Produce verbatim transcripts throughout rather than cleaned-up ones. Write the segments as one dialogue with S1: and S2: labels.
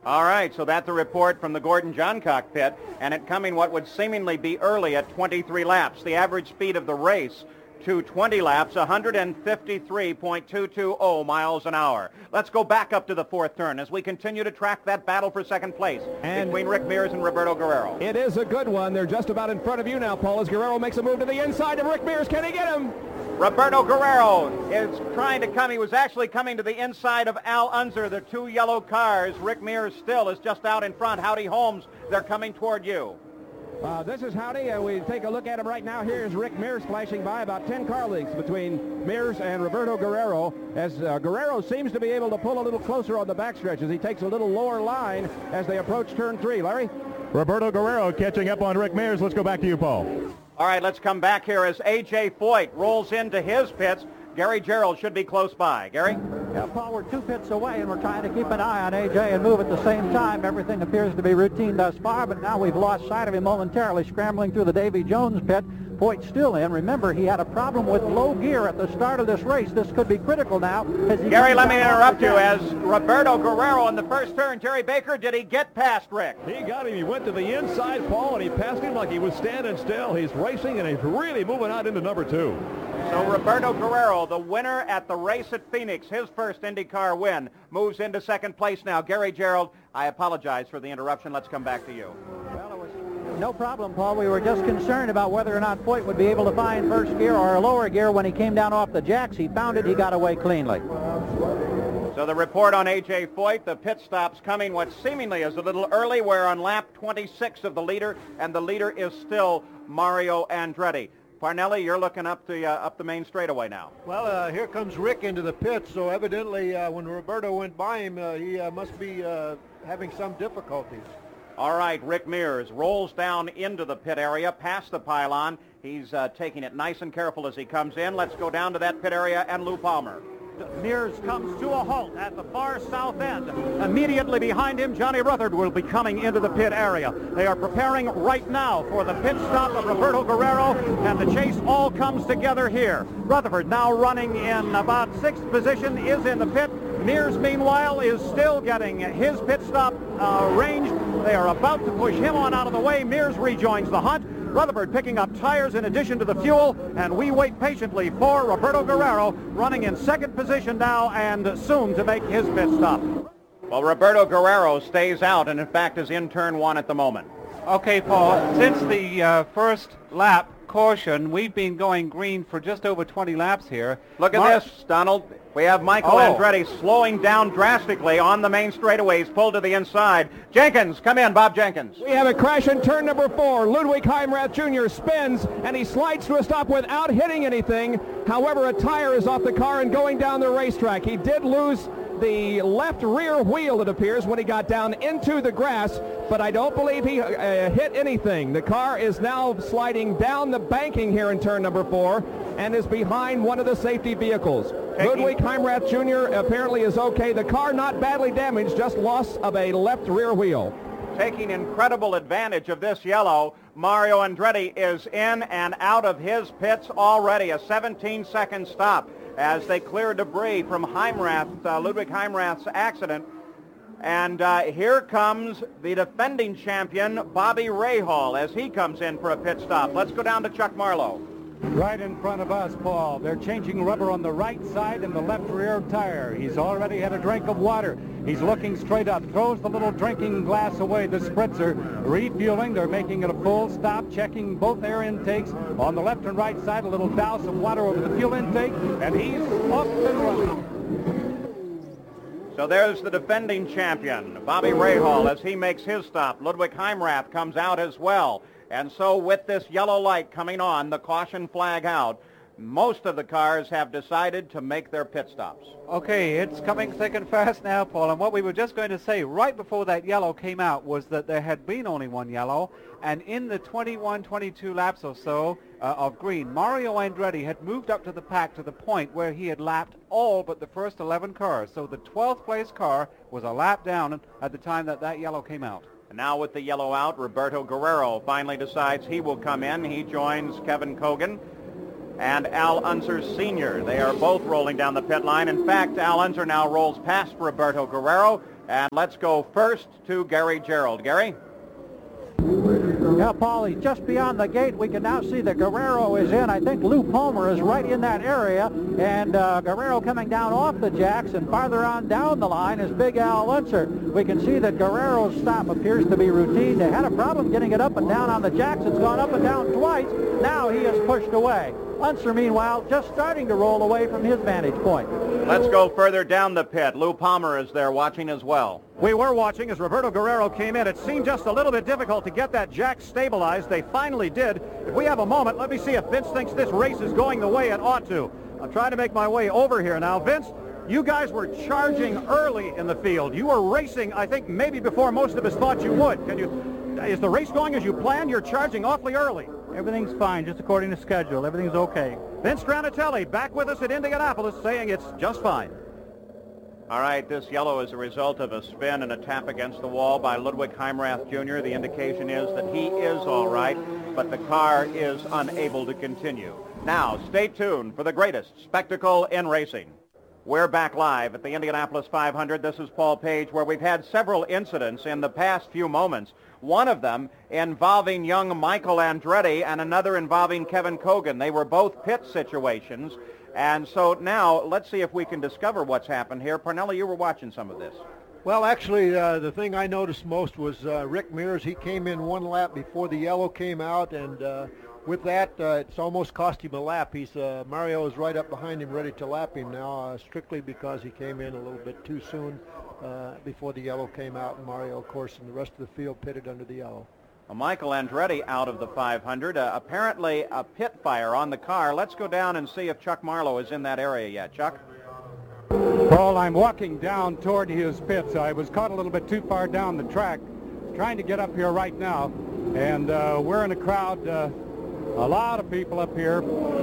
S1: All right, so that's a report from the Gordon Johncock pit, and it coming what would seemingly be early at twenty-three laps. The average speed of the race to twenty laps, one fifty-three point two two zero miles an hour. Let's go back up to the fourth turn as we continue to track that battle for second place and between Rick Mears and Roberto Guerrero.
S2: It is a good one. They're just about in front of you now, Paul, as Guerrero makes a move to the inside of Rick Mears. Can he get him?
S1: Roberto Guerrero is trying to come. He was actually coming to the inside of Al Unser, the two yellow cars. Rick Mears still is just out in front. Howdy Holmes, they're coming toward you.
S2: Uh, this is Howdy, and we take a look at him right now. Here's Rick Mears flashing by, about ten car lengths between Mears and Roberto Guerrero, as uh, Guerrero seems to be able to pull a little closer on the backstretch as he takes a little lower line as they approach turn three. Larry?
S3: Roberto Guerrero catching up on Rick Mears. Let's go back to you, Paul.
S1: All right, let's come back here as A J Foyt rolls into his pits. Gary Gerald should be close by. Gary?
S4: Yeah, Paul, we're two pits away, and we're trying to keep an eye on A J and move at the same time. Everything appears to be routine thus far, but now we've lost sight of him momentarily, scrambling through the Davy Jones pit. Foyt still in. Remember, he had a problem with low gear at the start of this race. This could be critical now. As he
S1: Gary, let me interrupt you. As Roberto Guerrero in the first turn, Jerry Baker, did he get past Rick?
S3: He got him. He went to the inside, Paul, and he passed him like he was standing still. He's racing, and he's really moving out into number two.
S1: So Roberto Guerrero, the winner at the race at Phoenix, his first IndyCar win, moves into second place now. Gary Gerald, I apologize for the interruption. Let's come back to you.
S4: Well, it was no problem, Paul. We were just concerned about whether or not Foyt would be able to find first gear or a lower gear when he came down off the jacks. He found it. He got away cleanly.
S1: So the report on A J Foyt, the pit stops coming what seemingly is a little early. We're on lap twenty-six of the leader, and the leader is still Mario Andretti. Parnelli, you're looking up the uh, up the main straightaway now.
S5: Well, uh, here comes Rick into the pits, so evidently uh, when Roberto went by him, uh, he uh, must be uh, having some difficulties.
S1: All right, Rick Mears rolls down into the pit area, past the pylon. He's uh, taking it nice and careful as he comes in. Let's go down to that pit area and Lou Palmer.
S6: Mears comes to a halt at the far south end. Immediately behind him, Johnny Rutherford will be coming into the pit area. They are preparing right now for the pit stop of Roberto Guerrero, and the chase all comes together here. Rutherford, now running in about sixth position, is in the pit. Mears, meanwhile, is still getting his pit stop uh, range. They are about to push him on out of the way. Mears rejoins the hunt. Rutherford picking up tires in addition to the fuel, and we wait patiently for Roberto Guerrero, running in second position now and soon to make his pit stop.
S1: Well, Roberto Guerrero stays out and, in fact, is in turn one at the moment.
S7: Okay, Paul, since the uh, first lap caution, we've been going green for just over twenty laps here.
S1: Look at
S7: Mar-
S1: this, Donald. We have Michael
S7: Oh.
S1: Andretti slowing down drastically on the main straightaways, pulled to the inside. Jenkins, come in, Bob Jenkins.
S2: We have a crash in turn number four. Ludwig Heimrath Junior spins, and he slides to a stop without hitting anything. However, a tire is off the car and going down the racetrack. He did lose the left rear wheel, it appears, when he got down into the grass, but I don't believe he uh, hit anything. The car is now sliding down the banking here in turn number four and is behind one of the safety vehicles.
S1: Taking
S2: Ludwig Heimrath Junior apparently is okay. The car not badly damaged, just loss of a left rear wheel.
S1: Taking incredible advantage of this yellow, Mario Andretti is in and out of his pits already. A seventeen second stop as they clear debris from Heimrath, uh, Ludwig Heimrath's accident. And uh, here comes the defending champion, Bobby Rahal, as he comes in for a pit stop. Let's go down to Chuck Marlowe.
S6: Right in front of us, Paul. They're changing rubber on the right side and the left rear tire. He's already had a drink of water. He's looking straight up, throws the little drinking glass away, the spritzer, refueling. They're making it a full stop, checking both air intakes. On the left and right side, a little douse of water over the fuel intake, and he's off and running.
S1: So there's the defending champion, Bobby Rahal, as he makes his stop. Ludwig Heimrath comes out as well. And so with this yellow light coming on, the caution flag out, most of the cars have decided to make their pit stops.
S7: Okay, it's coming thick and fast now, Paul, and what we were just going to say right before that yellow came out was that there had been only one yellow, and in the twenty-one, twenty-two laps or so uh, of green, Mario Andretti had moved up to the pack to the point where he had lapped all but the first eleven cars. So the twelfth place car was a lap down at the time that that yellow came out.
S1: And now with the yellow out, Roberto Guerrero finally decides he will come in. He joins Kevin Cogan and Al Unser Senior They are both rolling down the pit line. In fact, Al Unser now rolls past Roberto Guerrero. And let's go first to Gary Gerould. Gary?
S4: Yeah, Paul, he's just beyond the gate. We can now see that Guerrero is in. I think Lou Palmer is right in that area. And uh, Guerrero coming down off the jacks, and farther on down the line is Big Al Unser. We can see that Guerrero's stop appears to be routine. They had a problem getting it up and down on the jacks. It's gone up and down twice. Now he is pushed away. Unser, meanwhile, just starting to roll away from his vantage point.
S1: Let's go further down the pit. Lou Palmer is there watching as well.
S6: We were watching as Roberto Guerrero came in. It seemed just a little bit difficult to get that jack stabilized. They finally did. If we have a moment, let me see if Vince thinks this race is going the way it ought to. I'm trying to make my way over here now. Vince, you guys were charging early in the field. You were racing, I think, maybe before most of us thought you would. Can you, is the race going as you planned? You're charging awfully early.
S8: Everything's fine, just according to schedule. Everything's okay.
S6: Vince Granatelli back with us at Indianapolis saying it's just fine.
S1: All right, this yellow is a result of a spin and a tap against the wall by Ludwig Heimrath Junior The indication is that he is all right, but the car is unable to continue. Now, stay tuned for the greatest spectacle in racing. We're back live at the Indianapolis five hundred. This is Paul Page, where we've had several incidents in the past few moments. One of them involving young Michael Andretti and another involving Kevin Cogan. They were both pit situations. And so now let's see if we can discover what's happened here. Parnelli, you were watching some of this.
S5: Well, actually, uh, the thing I noticed most was uh, Rick Mears. He came in one lap before the yellow came out, and uh, with that, uh, it's almost cost him a lap. He's uh, Mario is right up behind him, ready to lap him now, uh, strictly because he came in a little bit too soon uh, before the yellow came out, and Mario, of course, and the rest of the field pitted under the yellow.
S1: Well, Michael Andretti out of the five hundred. Uh, apparently a pit fire on the car. Let's go down and see if Chuck Marlowe is in that area yet. Chuck?
S9: Paul, I'm walking down toward his pits. I was caught a little bit too far down the track, trying to get up here right now. And uh, we're in a crowd, uh, a lot of people up here,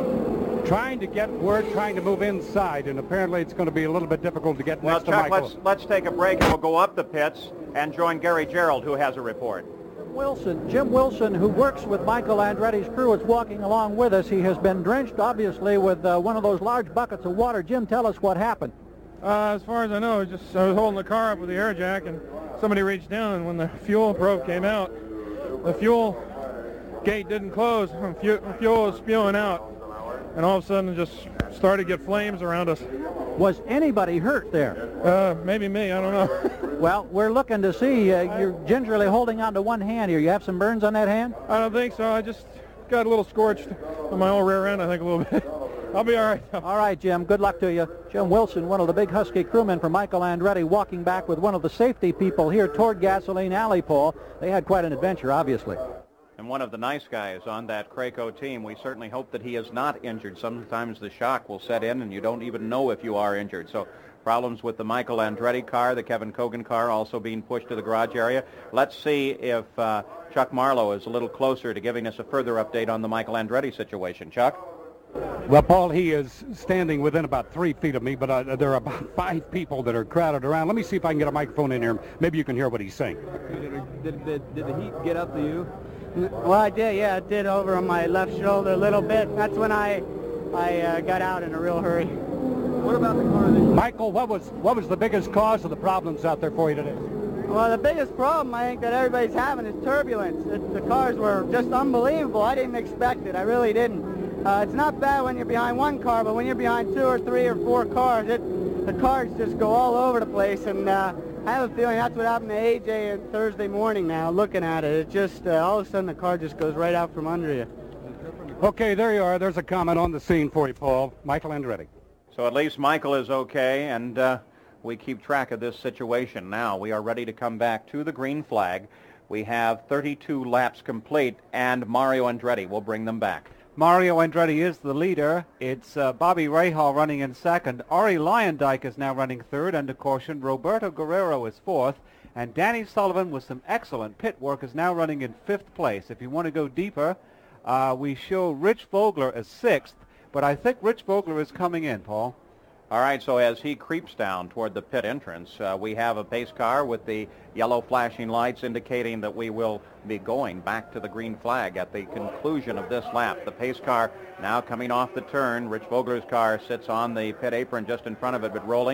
S9: trying to get word, trying to move inside. And apparently it's going to be a little bit difficult to get
S1: well,
S9: next
S1: Chuck,
S9: to Michael.
S1: let's, let's take a break and we'll go up the pits and join Gary Gerould, who has a report.
S4: Wilson, Jim Wilson, who works with Michael Andretti's crew, is walking along with us. He has been drenched, obviously, with uh, one of those large buckets of water. Jim, tell us what happened.
S10: Uh, as far as I know, just I was holding the car up with the air jack, and somebody reached down, and when the fuel probe came out, the fuel gate didn't close, and fu fuel was spewing out, and all of a sudden it just started to get flames around us.
S4: Was anybody hurt there?
S10: Uh, maybe me, I don't know.
S4: Well, we're looking to see. Uh, you're gingerly holding on to one hand here. You have some burns on that hand?
S10: I don't think so. I just got a little scorched on my old rear end, I think, a little bit. I'll be all right.
S4: All right, Jim. Good luck to you. Jim Wilson, one of the big Husky crewmen for Michael Andretti, walking back with one of the safety people here toward Gasoline Alley, Paul. They had quite an adventure, obviously.
S1: And one of the nice guys on that Craco team. We certainly hope that he is not injured. Sometimes the shock will set in and you don't even know if you are injured. So problems with the Michael Andretti car, the Kevin Cogan car also being pushed to the garage area. Let's see if uh, Chuck Marlowe is a little closer to giving us a further update on the Michael Andretti situation. Chuck?
S9: Well, Paul, he is standing within about three feet of me, but uh, there are about five people that are crowded around. Let me see if I can get a microphone in here. Maybe you can hear what he's saying.
S11: Did, did, did, did the heat get up to you?
S8: Well, I did, yeah. It did over on my left shoulder a little bit. That's when I I uh, got out in a real hurry.
S11: What about the car? That
S9: Michael, what was what was the biggest cause of the problems out there for you today?
S8: Well, the biggest problem I think that everybody's having is turbulence. It, the cars were just unbelievable. I didn't expect it. I really didn't. Uh, it's not bad when you're behind one car, but when you're behind two or three or four cars, it, the cars just go all over the place. And uh, I have a feeling that's what happened to A J on Thursday morning now, looking at it. It just, uh, all of a sudden the car just goes right out from under you.
S9: Okay, there you are. There's a comment on the scene for you, Paul. Michael Andretti.
S1: So at least Michael is okay, and uh, we keep track of this situation now. We are ready to come back to the green flag. We have thirty-two laps complete, and Mario Andretti will bring them back.
S7: Mario Andretti is the leader. It's uh, Bobby Rahal running in second. Ari Leyendijk is now running third under caution. Roberto Guerrero is fourth. And Danny Sullivan, with some excellent pit work, is now running in fifth place. If you want to go deeper, uh, we show Rich Vogler as sixth. But I think Rich Vogler is coming in, Paul.
S1: All right, so as he creeps down toward the pit entrance, uh, we have a pace car with the yellow flashing lights indicating that we will be going back to the green flag at the conclusion of this lap. The pace car now coming off the turn. Rich Vogler's car sits on the pit apron just in front of it, but rolling, and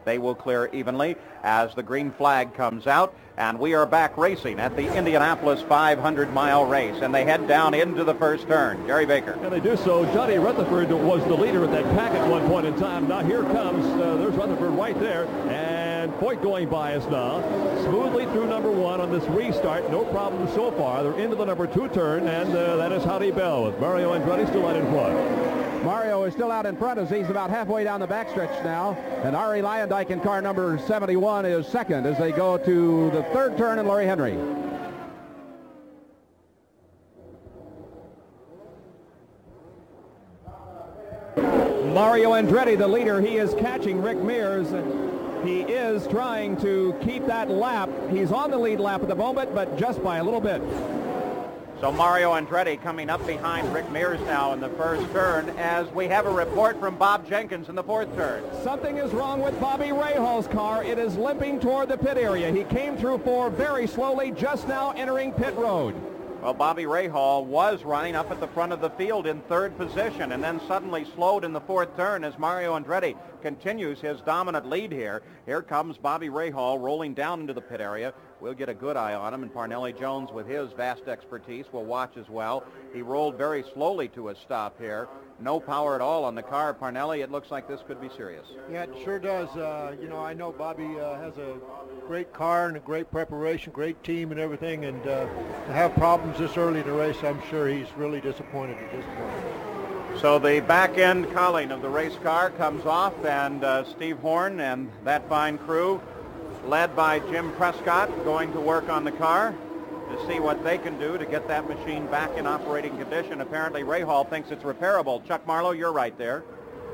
S1: They will clear evenly as the green flag comes out, and we are back racing at the Indianapolis five hundred mile race, and they head down into the first turn. Jerry Baker.
S3: And they do so. Johnny Rutherford was the leader at that pack at one point in time. Now here comes, uh, there's Rutherford right there, and Foyt going by us now. Smoothly through number one on this restart. No problem so far. They're into the number two turn, and uh, that is Howdy Bell with Mario Andretti still out in front.
S2: Mario is still out in front as he's about halfway down the backstretch now. And Arie Luyendyk in car number seventy-one is second as they go to the third turn in Larry Henry. Mario Andretti, the leader, he is catching Rick Mears. He is trying to keep that lap. He's on the lead lap at the moment, but just by a little bit.
S1: So Mario Andretti coming up behind Rick Mears now in the first turn as we have a report from Bob Jenkins in the fourth turn.
S2: Something is wrong with Bobby Rahal's car. It is limping toward the pit area. He came through four very slowly, just now entering pit road.
S1: Well, Bobby Rahal was running up at the front of the field in third position and then suddenly slowed in the fourth turn as Mario Andretti continues his dominant lead here. Here comes Bobby Rahal rolling down into the pit area. We'll get a good eye on him, and Parnelli Jones, with his vast expertise, will watch as well. He rolled very slowly to a stop here. No power at all on the car. Parnelli, it looks like this could be serious.
S5: Yeah, it sure does. Uh, you know, I know Bobby uh, has a great car and a great preparation, great team and everything, and uh, to have problems this early in the race, I'm sure he's really disappointed at this point.
S1: So the back end cowling of the race car comes off, and uh, Steve Horn and that fine crew, led by Jim Prescott, going to work on the car to see what they can do to get that machine back in operating condition. Apparently Rahal thinks it's repairable. Chuck Marlowe, you're right there.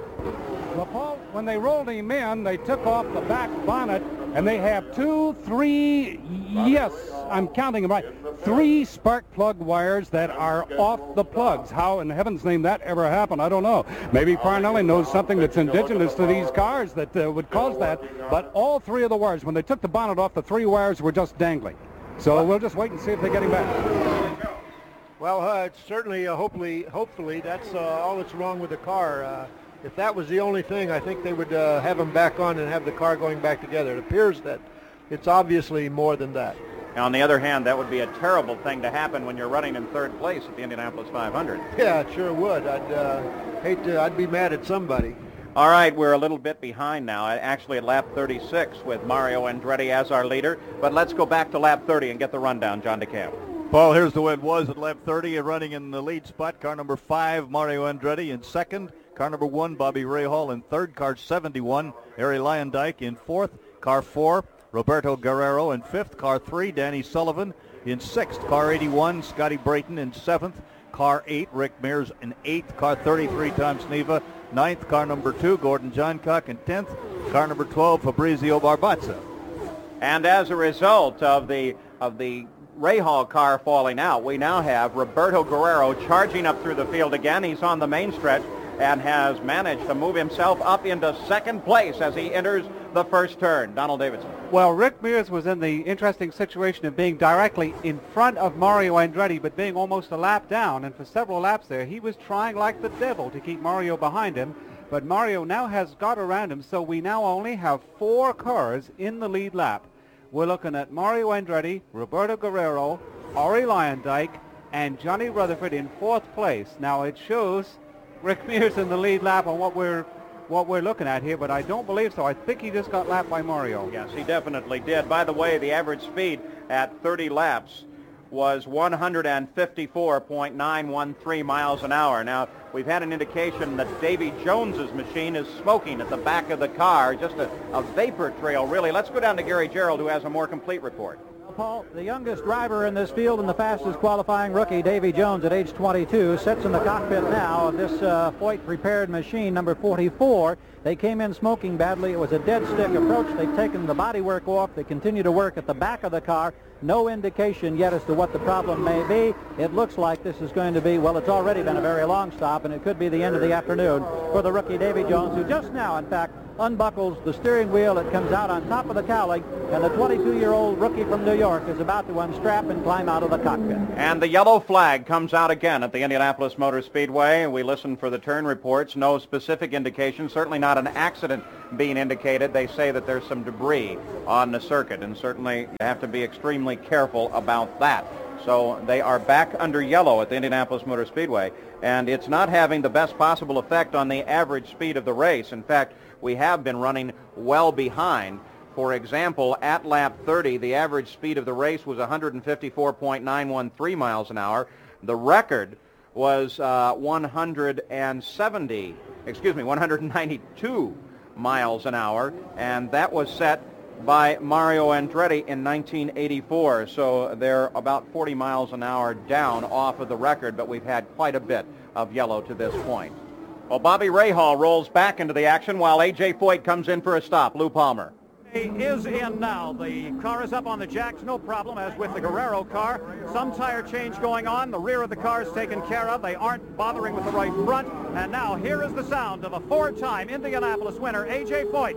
S9: Well, Paul, when they rolled him in, they took off the back bonnet, and they have two, three, yes, I'm counting them right, three spark plug wires that are off the plugs. How in heaven's name that ever happened, I don't know. Maybe Parnelli knows something that's indigenous to these cars that uh, would cause that, but all three of the wires, when they took the bonnet off, the three wires were just dangling. So we'll just wait and see if they get him back.
S5: Well, uh, it's certainly, uh, hopefully, hopefully, that's uh, all that's wrong with the car. Uh, if that was the only thing, I think they would uh, have him back on and have the car going back together. It appears that it's obviously more than that.
S1: Now, on the other hand, that would be a terrible thing to happen when you're running in third place at the Indianapolis five hundred.
S5: Yeah, it sure would. I'd uh, hate to, I'd be mad at somebody.
S1: All right, we're a little bit behind now, actually at lap thirty-six with Mario Andretti as our leader. But let's go back to lap thirty and get the rundown, John DeCamp.
S12: Paul, here's the way it was at lap thirty, and running in the lead spot, car number five, Mario Andretti in second. Car number one, Bobby Rahal in third. Car seventy-one, Arie Luyendyk in fourth. Car four, Roberto Guerrero in fifth. Car three, Danny Sullivan in sixth. Car eighty-one, Scotty Brayton in seventh. Car eight, Rick Mears in eighth. Car thirty-three, Tom Sneva, ninth. Car number two, Gordon Johncock in tenth. Car number twelve, Fabrizio Barbazza.
S1: And as a result of the of the Rahal car falling out, we now have Roberto Guerrero charging up through the field again. He's on the main stretch and has managed to move himself up into second place as he enters the first turn. Donald Davidson.
S7: Well, Rick Mears was in the interesting situation of being directly in front of Mario Andretti, but being almost a lap down. And for several laps there, he was trying like the devil to keep Mario behind him. But Mario now has got around him, so we now only have four cars in the lead lap. We're looking at Mario Andretti, Roberto Guerrero, Arie Luyendyk, and Johnny Rutherford in fourth place. Now it shows Rick Mears in the lead lap on what we're what we're looking at here, but I don't believe so. I think he just got lapped by Mario.
S1: Yes, he definitely did. By the way, the average speed at thirty laps was one hundred fifty-four point nine one three miles an hour. Now, we've had an indication that Davy Jones's machine is smoking at the back of the car, just a, a vapor trail, really. Let's go down to Gary Gerould, who has a more complete report.
S4: Paul, the youngest driver in this field and the fastest qualifying rookie, Davy Jones, at age twenty-two, sits in the cockpit now of this uh, Foyt prepared machine, number forty-four. They came in smoking badly. It was a dead stick approach. They've taken the bodywork off. They continue to work at the back of the car. No indication yet as to what the problem may be. It looks like this is going to be, well, it's already been a very long stop, and it could be the end of the afternoon for the rookie Davy Jones, who just now, in fact, unbuckles the steering wheel. It comes out on top of the cowling, and the twenty-two-year-old rookie from New York is about to unstrap and climb out of the cockpit.
S1: And the yellow flag comes out again at the Indianapolis Motor Speedway. We listen for the turn reports. No specific indication, certainly not an accident being indicated. They say that there's some debris on the circuit, and certainly you have to be extremely careful about that. So they are back under yellow at the Indianapolis Motor Speedway, and it's not having the best possible effect on the average speed of the race. In fact, we have been running well behind. For example, at lap thirty, the average speed of the race was one fifty-four point nine one three miles an hour. The record was uh, one hundred seventy, excuse me, one hundred ninety-two miles an hour, and that was set by Mario Andretti in nineteen eighty-four. So they're about forty miles an hour down off of the record, but we've had quite a bit of yellow to this point. Well, Bobby Rahal rolls back into the action while A J Foyt comes in for a stop. Lou Palmer.
S6: He is in now. The car is up on the jacks, no problem, as with the Guerrero car. Some tire change going on. The rear of the car is taken care of. They aren't bothering with the right front. And now here is the sound of a four-time Indianapolis winner, A J Foyt.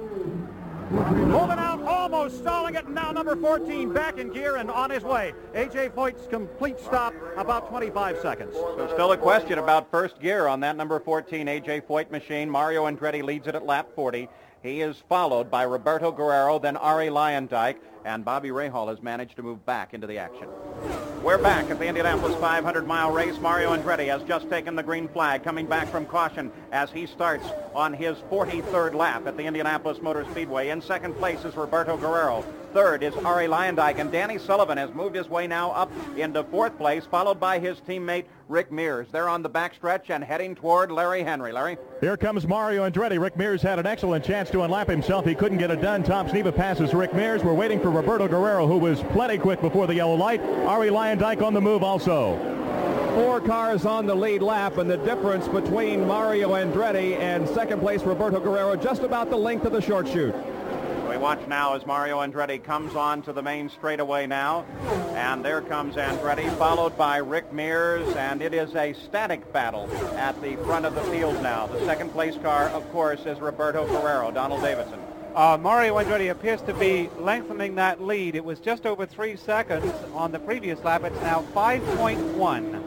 S6: Moving out, almost stalling it, and now number fourteen back in gear and on his way. A J Foyt's complete stop, about twenty-five seconds.
S1: So still a question about first gear on that number fourteen A J Foyt machine. Mario Andretti leads it at lap forty. He is followed by Roberto Guerrero, then Arie Luyendyk, and Bobby Rahal has managed to move back into the action. We're back at the Indianapolis five hundred mile race. Mario Andretti has just taken the green flag, coming back from caution as he starts on his forty-third lap at the Indianapolis Motor Speedway. In second place is Roberto Guerrero. Third is Arie Luyendyk, and Danny Sullivan has moved his way now up into fourth place, followed by his teammate Rick Mears. They're on the backstretch and heading toward Larry Henry. Larry?
S3: Here comes Mario Andretti. Rick Mears had an excellent chance to unlap himself. He couldn't get it done. Tom Sneva passes Rick Mears. We're waiting for Roberto Guerrero, who was plenty quick before the yellow light. Arie Luyendyk on the move also.
S2: Four cars on the lead lap, and the difference between Mario Andretti and second place Roberto Guerrero just about the length of the short chute.
S1: We watch now as Mario Andretti comes on to the main straightaway now. And there comes Andretti, followed by Rick Mears, and it is a static battle at the front of the field now. The second place car, of course, is Roberto Guerrero. Donald Davidson.
S7: Uh, Mario Andretti appears to be lengthening that lead. It was just over three seconds on the previous lap. It's now five point one.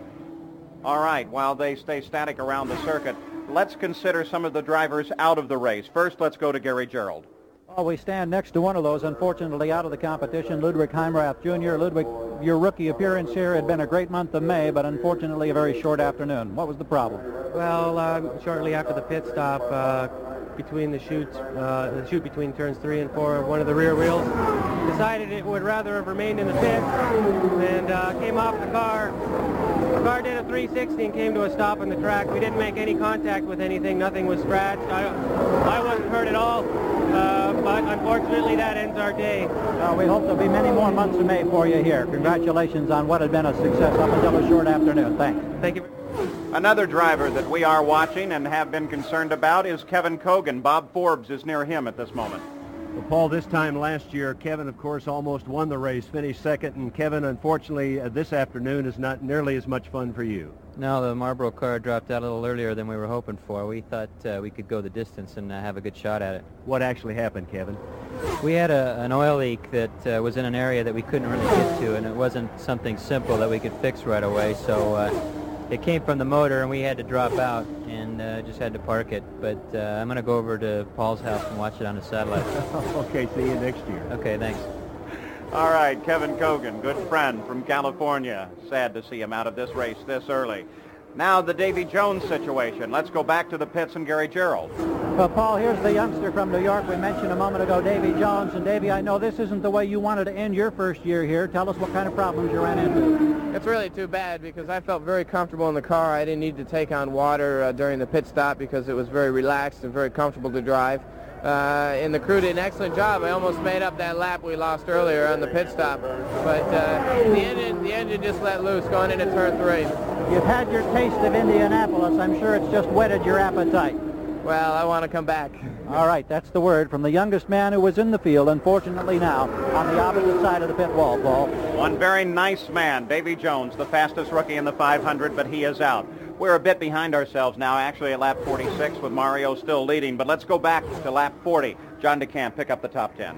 S1: All right, while they stay static around the circuit, let's consider some of the drivers out of the race. First, let's go to Gary Gerould.
S4: Well, we stand next to one of those, unfortunately, out of the competition, Ludwig Heimrath Junior Ludwig, your rookie appearance here had been a great month of May, but unfortunately a very short afternoon. What was the problem?
S13: Well, uh, shortly after the pit stop, uh, between the chutes, uh, the chute between turns three and four, one of the rear wheels decided it would rather have remained in the pit and uh, came off the car. The car did a three sixty and came to a stop on the track. We didn't make any contact with anything. Nothing was scratched. I, I wasn't hurt at all, uh, but unfortunately that ends our day.
S4: Uh, we hope there'll be many more months of May for you here. Congratulations on what had been a success up until a short afternoon. Thanks.
S13: Thank you.
S1: Another driver that we are watching and have been concerned about is Kevin Cogan. Bob Forbes is near him at this moment.
S14: Well, Paul, this time last year, Kevin, of course, almost won the race, finished second, and Kevin, unfortunately, uh, this afternoon is not nearly as much fun for you.
S15: No, the Marlboro car dropped out a little earlier than we were hoping for. We thought uh, we could go the distance and uh, have a good shot at it.
S14: What actually happened, Kevin?
S15: We had a, an oil leak that uh, was in an area that we couldn't really get to, and it wasn't something simple that we could fix right away, so uh, it came from the motor, and we had to drop out and uh, just had to park it. But uh, I'm going to go over to Paul's house and watch it on the satellite.
S14: Okay, see you next year.
S15: Okay, thanks.
S1: All right, Kevin Cogan, good friend from California. Sad to see him out of this race this early. Now the Davy Jones situation. Let's go back to the pits and Gary Gerould.
S4: Well, Paul, here's the youngster from New York we mentioned a moment ago, Davy Jones. And Davy, I know this isn't the way you wanted to end your first year here. Tell us what kind of problems you ran into.
S16: It's really too bad because I felt very comfortable in the car. I didn't need to take on water uh, during the pit stop because it was very relaxed and very comfortable to drive. Uh, and the crew did an excellent job. I almost made up that lap we lost earlier on the pit stop. But uh, the engine, the engine just let loose going into turn three.
S4: You've had your taste of Indianapolis. I'm sure it's just whetted your appetite.
S16: Well, I want to come back.
S4: All right, that's the word from the youngest man who was in the field, unfortunately now, on the opposite side of the pit wall, Paul.
S1: One very nice man, Davy Jones, the fastest rookie in the five hundred, but he is out. We're a bit behind ourselves now, actually at lap forty-six with Mario still leading, but let's go back to lap forty. John DeCamp, pick up the top ten.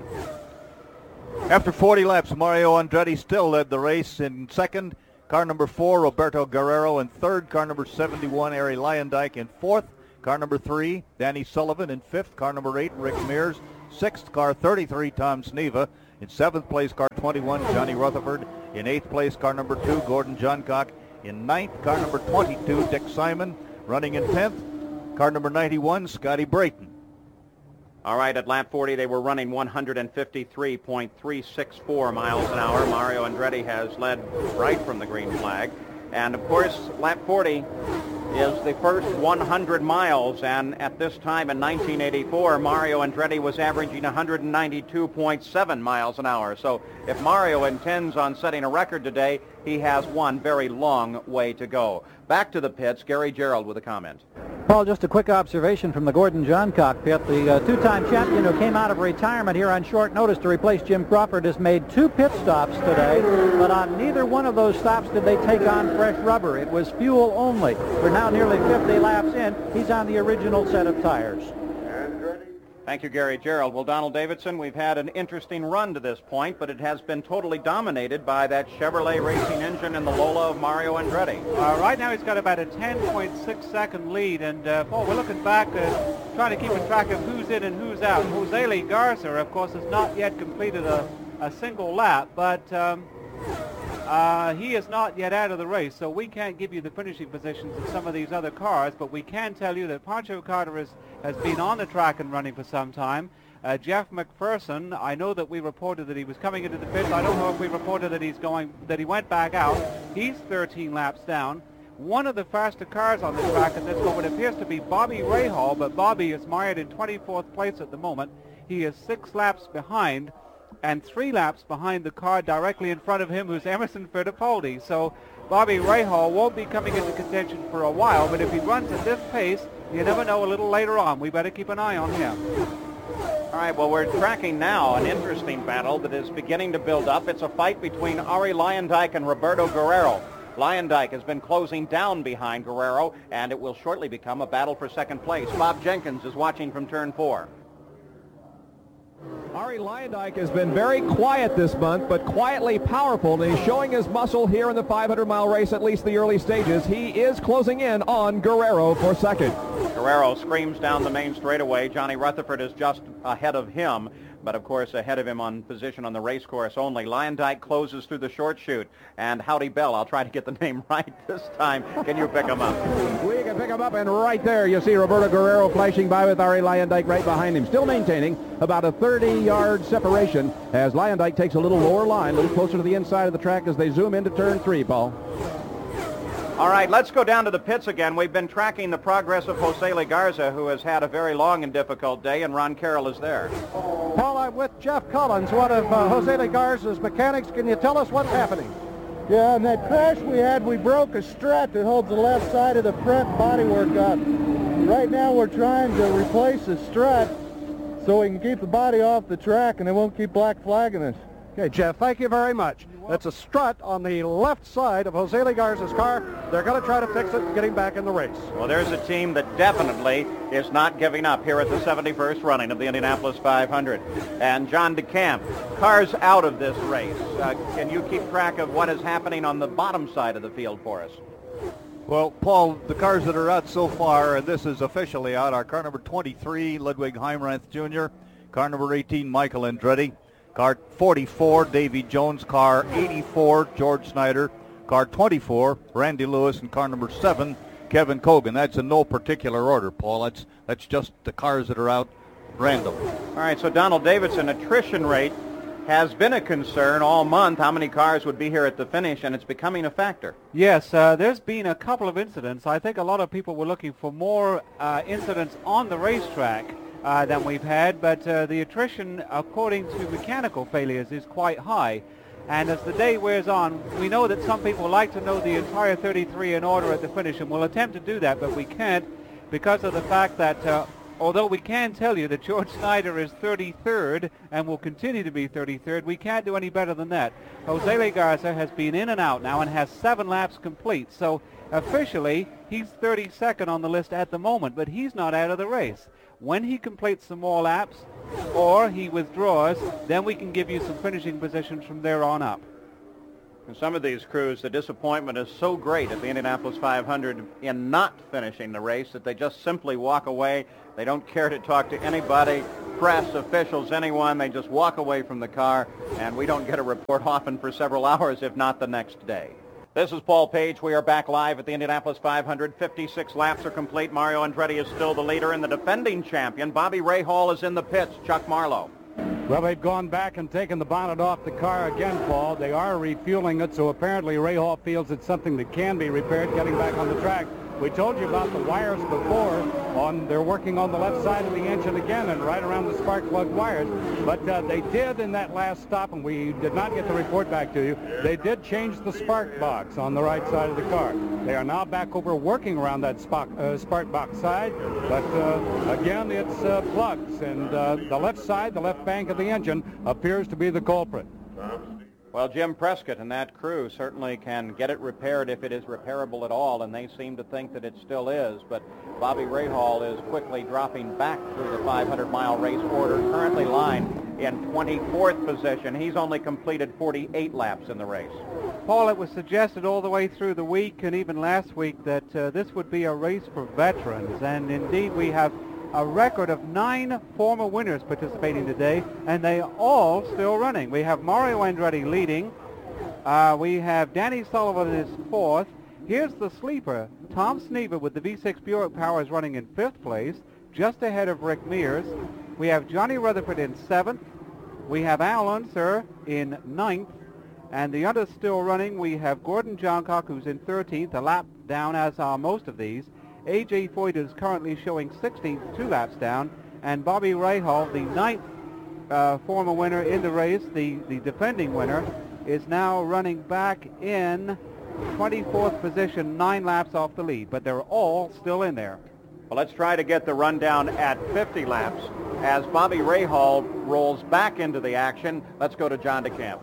S12: After forty laps, Mario Andretti still led the race in second. Car number four, Roberto Guerrero in third. Car number seventy-one, Arie Luyendyk in fourth. Car number three, Danny Sullivan in fifth. Car number eight, Rick Mears. Sixth, car thirty-three, Tom Sneva. In seventh place, car twenty-one, Johnny Rutherford. In eighth place, car number two, Gordon Johncock. In ninth, car number twenty-two, Dick Simon. Running in tenth, car number ninety-one, Scotty Brayton.
S1: All right, at lap forty, they were running one fifty-three point three six four miles an hour. Mario Andretti has led right from the green flag. And, of course, lap forty is the first one hundred miles, and at this time in nineteen eighty-four, Mario Andretti was averaging one ninety-two point seven miles an hour. So if Mario intends on setting a record today, he has one very long way to go. Back to the pits, Gary Gerould with a comment.
S4: Paul, just a quick observation from the Gordon Johncock pit. The uh, two-time champion who came out of retirement here on short notice to replace Jim Crawford has made two pit stops today, but on neither one of those stops did they take on fresh rubber. It was fuel only. We're now nearly fifty laps in. He's on the original set of tires.
S1: Thank you, Gary Gerould. Well, Donald Davidson, we've had an interesting run to this point, but it has been totally dominated by that Chevrolet racing engine and the Lola of Mario Andretti.
S7: Uh, right now he's got about a ten point six second lead, and uh, Paul, we're looking back, uh, trying to keep a track of who's in and who's out. Jose Lee Garza, of course, has not yet completed a, a single lap, but um, uh, he is not yet out of the race, so we can't give you the finishing positions of some of these other cars, but we can tell you that Pancho Carter is, has been on the track and running for some time. Uh, Jeff McPherson, I know that we reported that he was coming into the pits. I don't know if we reported that he's going, that he went back out. He's thirteen laps down. One of the faster cars on the track at this moment appears to be Bobby Rahal, but Bobby is mired in twenty-fourth place at the moment. He is six laps behind, and three laps behind the car directly in front of him, who's Emerson Fittipaldi. So Bobby Rahal won't be coming into contention for a while, but if he runs at this pace, you never know, a little later on. We better keep an eye on him.
S1: All right, well, we're tracking now an interesting battle that is beginning to build up. It's a fight between Arie Luyendyk and Roberto Guerrero. Luyendyk has been closing down behind Guerrero, and it will shortly become a battle for second place. Bob Jenkins is watching from turn four.
S2: Arie Luyendyk has been very quiet this month, but quietly powerful, and he's showing his muscle here in the five hundred mile race, at least the early stages. He is closing in on Guerrero for second.
S1: Guerrero screams down the main straightaway. Johnny Rutherford is just ahead of him, but of course ahead of him on position on the race course only. Luyendyk closes through the short chute, and Howdy Bell, I'll try to get the name right this time. Can you pick him up?
S2: We can pick him up, and right there you see Roberto Guerrero flashing by with Arie Luyendyk right behind him, still maintaining about a thirty-yard separation as Luyendyk takes a little lower line, a little closer to the inside of the track as they zoom into turn three, Paul.
S1: All right, let's go down to the pits again. We've been tracking the progress of Jose Lee Garza, who has had a very long and difficult day, and Ron Carroll is there.
S4: Paul, I'm with Jeff Collins, one of uh, Jose Lee Garza's mechanics. Can you tell us what's happening?
S17: Yeah, in that crash we had, we broke a strut that holds the left side of the front bodywork up. Right now we're trying to replace the strut so we can keep the body off the track and it won't keep black flagging us.
S4: Okay, Jeff, thank you very much. That's a strut on the left side of Jose Lee Garza's car. They're going to try to fix it and get him back in the race.
S1: Well, there's a team that definitely is not giving up here at the seventy-first running of the Indianapolis five hundred. And John DeCamp, cars out of this race. Uh, can you keep track of what is happening on the bottom side of the field for us?
S12: Well, Paul, the cars that are out so far, and this is officially out, are car number twenty-three, Ludwig Heimrath Junior, car number eighteen, Michael Andretti, car forty-four, Davy Jones, car eighty-four, George Snyder, car twenty-four, Randy Lewis, and car number seven, Kevin Cogan. That's in no particular order, Paul. That's that's just the cars that are out random.
S1: All right, so Donald Davidson, attrition rate has been a concern all month. How many cars would be here at the finish, and it's becoming a factor.
S7: Yes, uh, there's been a couple of incidents. I think a lot of people were looking for more uh, incidents on the racetrack uh, than we've had, but uh, the attrition, according to mechanical failures, is quite high. And as the day wears on, we know that some people like to know the entire thirty-three in order at the finish, and we'll attempt to do that, but we can't because of the fact that uh, although we can tell you that George Snyder is thirty-third and will continue to be thirty-third, we can't do any better than that. Jose Legarza has been in and out now and has seven laps complete. So officially, he's thirty-second on the list at the moment, but he's not out of the race. When he completes some more laps or he withdraws, then we can give you some finishing positions from there on up.
S1: In some of these crews, the disappointment is so great at the Indianapolis five hundred in not finishing the race that they just simply walk away. They don't care to talk to anybody, press, officials, anyone. They just walk away from the car, and we don't get a report often for several hours, if not the next day. This is Paul Page. We are back live at the Indianapolis five hundred. fifty-six laps are complete. Mario Andretti is still the leader, and the defending champion, Bobby Rahal, is in the pits. Chuck Marlowe.
S9: Well, they've gone back and taken the bonnet off the car again, Paul. They are refueling it, so apparently Rahal feels it's something that can be repaired getting back on the track. We told you about the wires before. On they're working on the left side of the engine again and right around the spark plug wires. But uh, they did in that last stop, and we did not get the report back to you, they did change the spark box on the right side of the car. They are now back over working around that spark, uh, spark box side, but uh, again, it's uh, plugs, and uh, the left side, the left bank of the engine appears to be the culprit.
S1: Well, Jim Prescott and that crew certainly can get it repaired if it is repairable at all, and they seem to think that it still is. But Bobby Rahal is quickly dropping back through the five hundred mile race order, currently lying in twenty-fourth position. He's only completed forty-eight laps in the race.
S7: Paul, it was suggested all the way through the week and even last week that uh, this would be a race for veterans, and indeed we have a record of nine former winners participating today, and they all still running. We have Mario Andretti leading. Uh, we have Danny Sullivan is fourth. Here's the sleeper. Tom Sneva with the V six Buick Powers running in fifth place, just ahead of Rick Mears. We have Johnny Rutherford in seventh. We have Al Unser in ninth. And the others still running, we have Gordon Johncock, who's in thirteenth, a lap down, as are most of these. A J Foyt is currently showing sixteenth, two laps down, and Bobby Rahal, the ninth uh, former winner in the race, the, the defending winner, is now running back in twenty-fourth position, nine laps off the lead, but they're all still in there.
S1: Well, let's try to get the rundown at fifty laps as Bobby Rahal rolls back into the action. Let's go to John DeCamp.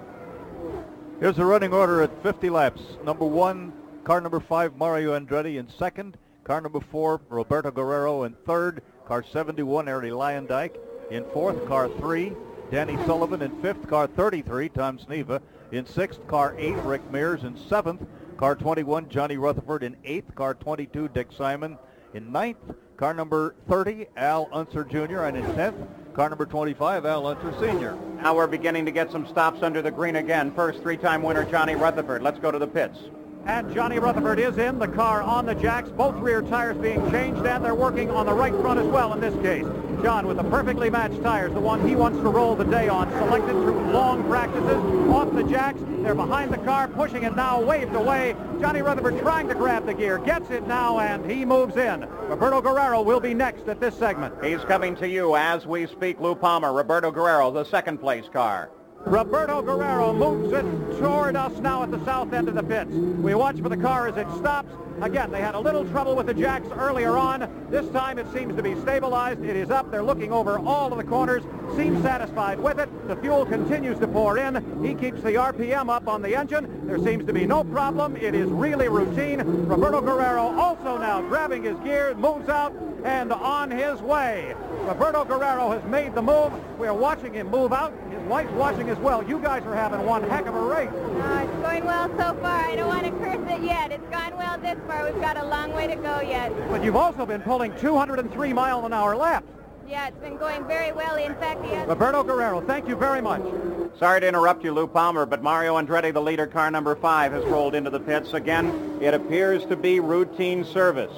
S12: Here's the running order at fifty laps. Number one, car number five, Mario Andretti in second. Car number four, Roberto Guerrero in third. Car seventy-one, Eddie Leyendyk in fourth. Car three, Danny Sullivan in fifth. Car thirty-three, Tom Sneva in sixth. Car eight, Rick Mears in seventh. Car twenty-one, Johnny Rutherford in eighth. Car twenty-two, Dick Simon in ninth. Car number thirty, Al Unser Junior and in tenth. Car number twenty-five, Al Unser Senior
S1: Now we're beginning to get some stops under the green again. First three-time winner Johnny Rutherford. Let's go to the pits.
S6: And Johnny Rutherford is in, the car on the jacks, both rear tires being changed, and they're working on the right front as well in this case. John, with the perfectly matched tires, the one he wants to roll the day on, selected through long practices, off the jacks. They're behind the car, pushing it now, waved away. Johnny Rutherford trying to grab the gear, gets it now, and he moves in. Roberto Guerrero will be next at this segment.
S1: He's coming to you as we speak. Lou Palmer, Roberto Guerrero, the second place car.
S6: Roberto Guerrero moves it toward us now at the south end of the pits. We watch for the car as it stops. Again, they had a little trouble with the jacks earlier on. This time it seems to be stabilized. It is up. They're looking over all of the corners. Seems satisfied with it. The fuel continues to pour in. He keeps the R P M up on the engine. There seems to be no problem. It is really routine. Roberto Guerrero also now grabbing his gear, moves out, and on his way. Roberto Guerrero has made the move. We are watching him move out. His wife's watching as well. You guys are having one heck of a race.
S18: Uh, it's going well so far. I don't want to curse it yet. It's gone well this far. We've got a long way to go yet.
S6: But you've also been pulling two hundred three mile an hour laps.
S18: Yeah, it's been going very well. In fact, the other...
S6: Roberto Guerrero, thank you very much.
S1: Sorry to interrupt you, Lou Palmer, but Mario Andretti, the leader, car number five, has rolled into the pits. Again, it appears to be routine service.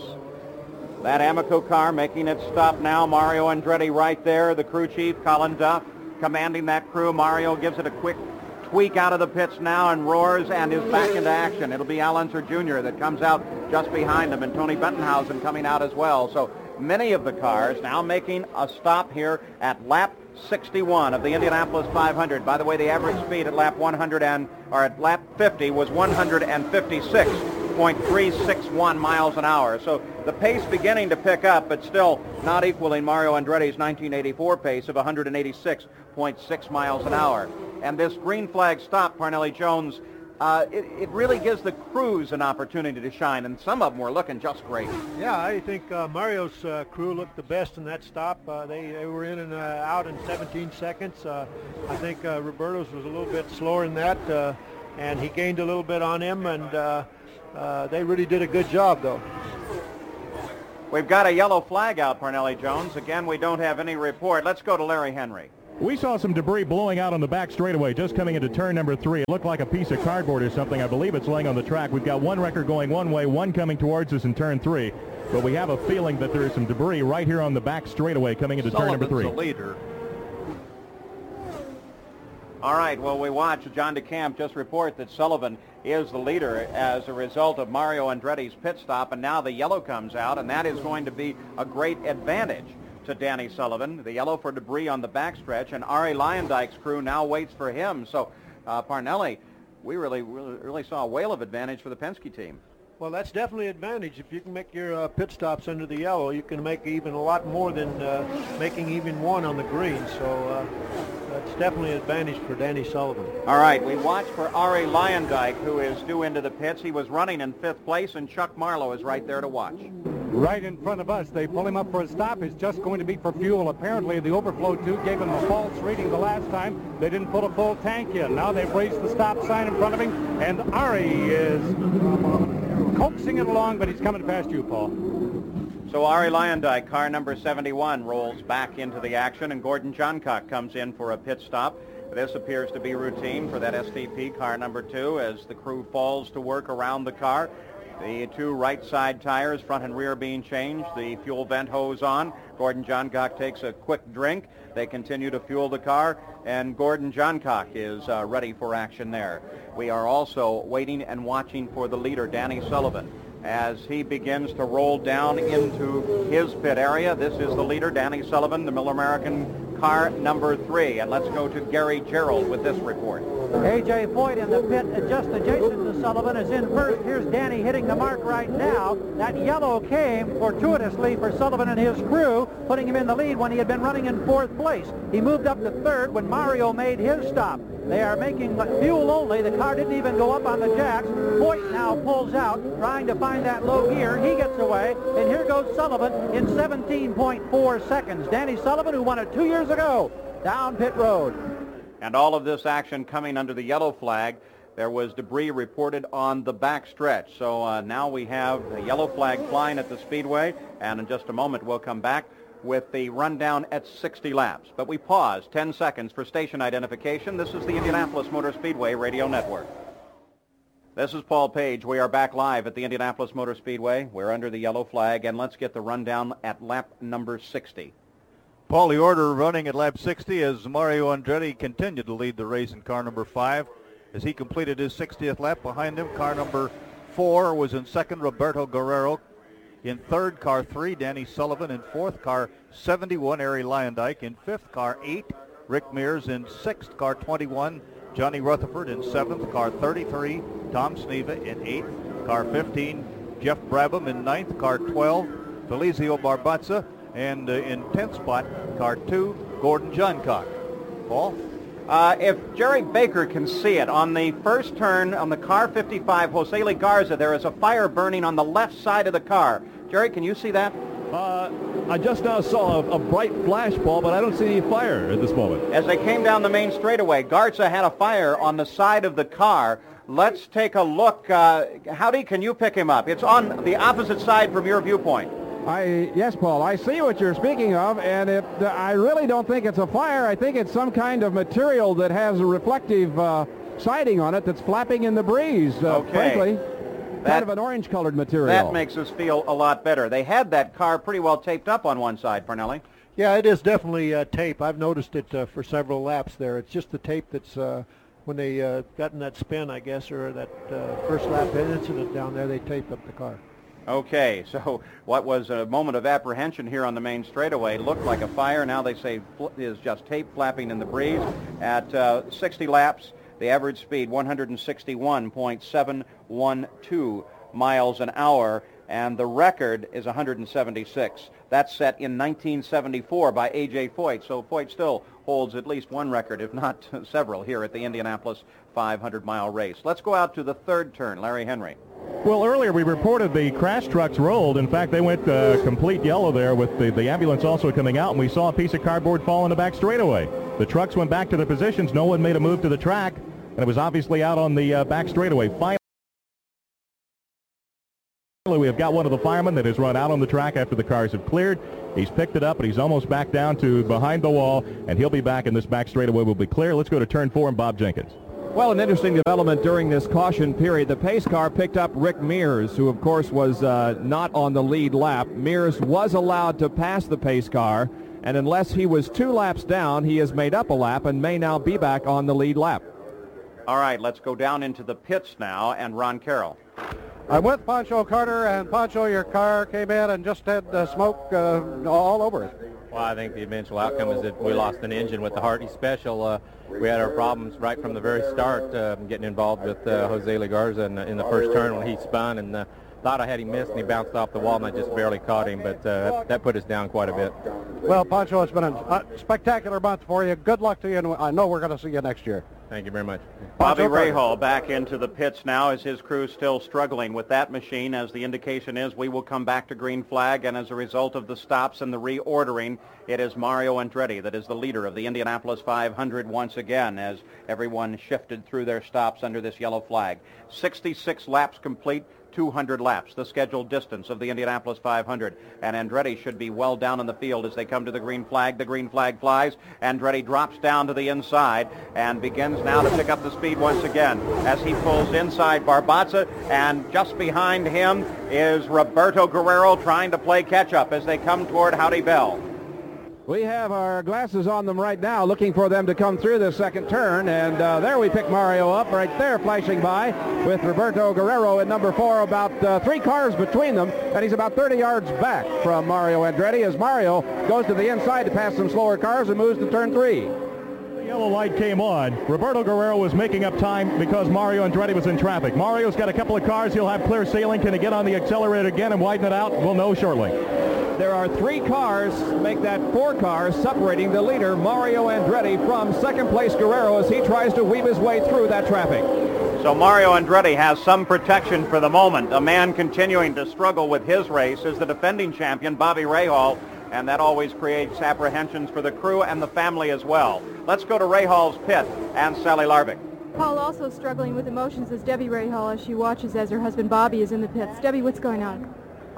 S1: That Amoco car making its stop now. Mario Andretti right there. The crew chief, Colin Duff, commanding that crew. Mario gives it a quick tweak out of the pits now and roars and is back into action. It'll be Al Unser Junior that comes out just behind him, and Tony Bettenhausen coming out as well. So many of the cars now making a stop here at lap sixty-one of the Indianapolis five hundred. By the way, the average speed at lap one hundred and or at lap fifty was one hundred fifty-six point three six one miles an hour. So the pace beginning to pick up, but still not equaling Mario Andretti's nineteen eighty-four pace of one eighty-six point six miles an hour. And this green flag stop, Parnelli Jones, uh, it, it really gives the crews an opportunity to shine, and some of them were looking just great.
S5: Yeah, I think uh, Mario's uh, crew looked the best in that stop. Uh, they, they were in and uh, out in seventeen seconds. Uh, I think uh, Roberto's was a little bit slower than that, uh, and he gained a little bit on him, and uh, uh, they really did a good job, though.
S1: We've got a yellow flag out, Parnelli Jones. Again, we don't have any report. Let's go to Larry Henry.
S3: We saw some debris blowing out on the back straightaway just coming into turn number three. It looked like a piece of cardboard or something. I believe it's laying on the track. We've got one wrecker going one way, one coming towards us in turn three. But we have a feeling that there is some debris right here on the back straightaway coming into
S12: Sullivan's
S3: turn number three.
S12: The leader.
S1: All right, well, we watch John DeCamp just report that Sullivan is the leader as a result of Mario Andretti's pit stop, and now the yellow comes out, and that is going to be a great advantage to Danny Sullivan. The yellow for debris on the backstretch, and Ari Leyendijk's crew now waits for him. So, uh, Parnelli, we really, really, really saw a whale of advantage for the Penske team.
S5: Well, that's definitely an advantage. If you can make your uh, pit stops under the yellow, you can make even a lot more than uh, making even one on the green. So uh, that's definitely an advantage for Danny Sullivan.
S1: All right, we watch for Ari Leyendijk, who is due into the pits. He was running in fifth place, and Chuck Marlowe is right there to watch.
S9: Right in front of us. They pull him up for a stop. It's just going to be for fuel. Apparently, the overflow tube gave him a false reading the last time. They didn't put a full tank in. Now they've raised the stop sign in front of him, and Ari is coaxing it along, but he's coming past you, Paul.
S1: So Ari Leyendijk, car number seventy-one, rolls back into the action, and Gordon Johncock comes in for a pit stop. This appears to be routine for that S T P car number two as the crew falls to work around the car. The two right side tires, front and rear, being changed. The fuel vent hose on. Gordon Johncock takes a quick drink. They continue to fuel the car, and Gordon Johncock is uh, ready for action there. We are also waiting and watching for the leader, Danny Sullivan, as he begins to roll down into his pit area. This is the leader, Danny Sullivan, the Miller-American car number three. And let's go to Gary Gerald with this report.
S4: A J Foyt in the pit just adjacent to Sullivan is in first. Here's Danny hitting the mark right now. That yellow came fortuitously for Sullivan and his crew, putting him in the lead when he had been running in fourth place. He moved up to third when Mario made his stop. They are making fuel only. The car didn't even go up on the jacks. Foyt now pulls out, trying to find that low gear. He gets away, and here goes Sullivan in seventeen point four seconds. Danny Sullivan, who won it two years ago, down pit road.
S1: And all of this action coming under the yellow flag. There was debris reported on the back stretch. So uh, now we have the yellow flag flying at the speedway, and in just a moment we'll come back with the rundown at sixty laps. But we pause ten seconds for station identification. This is the Indianapolis Motor Speedway Radio Network. This is Paul Page. We are back live at the Indianapolis Motor Speedway. We're under the yellow flag, and let's get the rundown at lap number sixty.
S12: Paul, the order running at lap sixty as Mario Andretti continued to lead the race in car number five as he completed his sixtieth lap. Behind him, car number four was in second, Roberto Guerrero. In third, car three, Danny Sullivan. In fourth, car seventy-one, Ari Leyendijk. In fifth, car eight, Rick Mears. In sixth, car twenty-one, Johnny Rutherford. In seventh, car thirty-three, Tom Sneva. In eighth, car fifteen, Jeff Brabham. In ninth, car twelve, Felizio Barbazza. And uh, in tenth spot, car two, Gordon Johncock. Paul?
S1: Uh, if Jerry Baker can see it, on the first turn on the car fifty-five, Jose Garza, there is a fire burning on the left side of the car. Jerry, can you see that?
S3: Uh, I just now saw a, a bright flash, Paul, but I don't see any fire at this moment.
S1: As they came down the main straightaway, Garza had a fire on the side of the car. Let's take a look. Uh, Howdy, can you pick him up? It's on the opposite side from your viewpoint.
S2: I yes, Paul. I see what you're speaking of, and it, uh, I really don't think it's a fire. I think it's some kind of material that has a reflective uh, siding on it that's flapping in the breeze. Uh,
S1: okay.
S2: Frankly,
S1: that,
S2: kind of an orange-colored material.
S1: That makes us feel a lot better. They had that car pretty well taped up on one side, Parnelli.
S5: Yeah, it is definitely uh, tape. I've noticed it uh, for several laps there. It's just the tape that's uh, when they uh, got in that spin, I guess, or that uh, first lap incident down there, they taped up the car.
S1: Okay, so what was a moment of apprehension here on the main straightaway looked like a fire. Now they say fl- is just tape flapping in the breeze. At uh, sixty laps, the average speed one sixty-one point seven one two miles an hour, and the record is one hundred seventy-six. That's set in nineteen seventy-four by A J Foyt, so Foyt still holds at least one record, if not several, here at the Indianapolis five hundred mile race. Let's go out to the third turn. Larry Henry.
S3: Well, earlier we reported the crash trucks rolled. In fact, they went uh, complete yellow there with the, the ambulance also coming out, and we saw a piece of cardboard fall in the back straightaway. The trucks went back to their positions. No one made a move to the track, and it was obviously out on the uh, back straightaway. Finally, we have got one of the firemen that has run out on the track after the cars have cleared. He's picked it up, and he's almost back down to behind the wall, and he'll be back, and this back straightaway will be clear. Let's go to turn four and Bob Jenkins.
S2: Well, an interesting development during this caution period. The pace car picked up Rick Mears, who, of course, was uh, not on the lead lap. Mears was allowed to pass the pace car, and unless he was two laps down, he has made up a lap and may now be back on the lead lap.
S1: All right, let's go down into the pits now, and Ron Carroll.
S4: I'm with Pancho Carter, and Pancho, your car came in and just had uh, smoke uh, all over it.
S19: Well, I think the eventual outcome is that we lost an engine with the Hardy Special. Uh, we had our problems right from the very start, uh, getting involved with uh, Jose Legarza in, in the first turn when he spun, and uh, thought I had him missed, and he bounced off the wall, and I just barely caught him, but uh, that, that put us down quite a bit.
S4: Well, Pancho, it's been a uh, spectacular month for you. Good luck to you, and I know we're going to see you next year.
S19: Thank you very much.
S1: Bobby Rahal back into the pits now as his crew still struggling with that machine. As the indication is, we will come back to green flag, and as a result of the stops and the reordering, it is Mario Andretti that is the leader of the Indianapolis five hundred once again, as everyone shifted through their stops under this yellow flag. sixty-six laps complete. two hundred laps, the scheduled distance of the Indianapolis five hundred. And Andretti should be well down in the field as they come to the green flag. The green flag flies. Andretti drops down to the inside and begins now to pick up the speed once again as he pulls inside Barbazza. And just behind him is Roberto Guerrero trying to play catch-up as they come toward Howdy Bell.
S2: We have our glasses on them right now, looking for them to come through the second turn, and uh, there we pick Mario up right there, flashing by with Roberto Guerrero at number four, about uh, three cars between them, and he's about thirty yards back from Mario Andretti as Mario goes to the inside to pass some slower cars and moves to turn three.
S3: The yellow light came on. Roberto Guerrero was making up time because Mario Andretti was in traffic. Mario's got a couple of cars. He'll have clear sailing. Can he get on the accelerator again and widen it out? We'll know shortly.
S2: There are three cars, make that four cars, separating the leader, Mario Andretti, from second place Guerrero as he tries to weave his way through that traffic.
S1: So Mario Andretti has some protection for the moment. A man continuing to struggle with his race is the defending champion, Bobby Rahal, and that always creates apprehensions for the crew and the family as well. Let's go to Rahal's pit and Sally Larvik.
S20: Paul also struggling with emotions as Debbie Rahal as she watches as her husband Bobby is in the pits. Debbie, what's going on?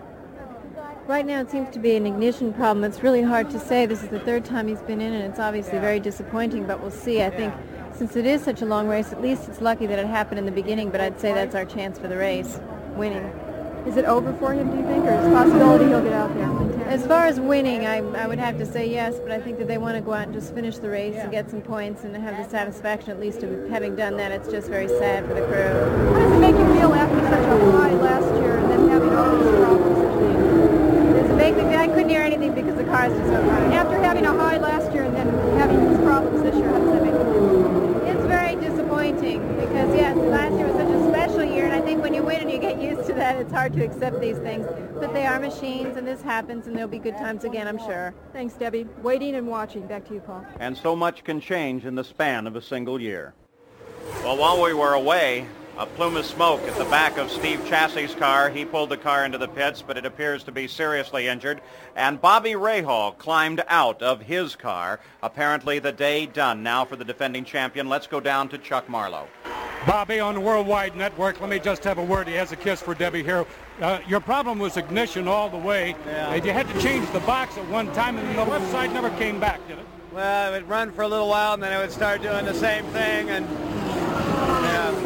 S21: Right now it seems to be an ignition problem. It's really hard to say. This is the third time he's been in, and it's obviously very disappointing, but we'll see. I think since it is such a long race, at least it's lucky that it happened in the beginning, but I'd say that's our chance for the race, winning.
S20: Is it over for him, do you think, or is it a possibility he'll get out there?
S21: As far as winning, I, I would have to say yes, but I think that they want to go out and just finish the race and get some points and have the satisfaction at least of having done that. It's just very sad for the crew.
S20: How does it make you feel after such a high last year and then having all these problems this week?
S21: Does it make me, I couldn't hear anything because the car's just so high.
S20: After having a high last year and then having these problems this year, how does that make you feel?
S21: It's very disappointing because, yes, last year was such a special year, and I think when you win and you get used to that, it's hard to accept these things. But they are machines, and this happens, and there'll be good times again, I'm sure.
S20: Thanks, Debbie. Waiting and watching. Back to you, Paul.
S1: And so much can change in the span of a single year. Well, while we were away, a plume of smoke at the back of Steve Chassey's car. He pulled the car into the pits, but it appears to be seriously injured. And Bobby Rahal climbed out of his car. Apparently the day done now for the defending champion. Let's go down to Chuck Marlowe.
S9: Bobby, on the Worldwide Network, let me just have a word. He has a kiss for Debbie here. Uh, your problem was ignition all the way.
S22: Yeah.
S9: And you had to change the box at one time, and the left side never came back, did it?
S22: Well, it would run for a little while, and then it would start doing the same thing, and yeah.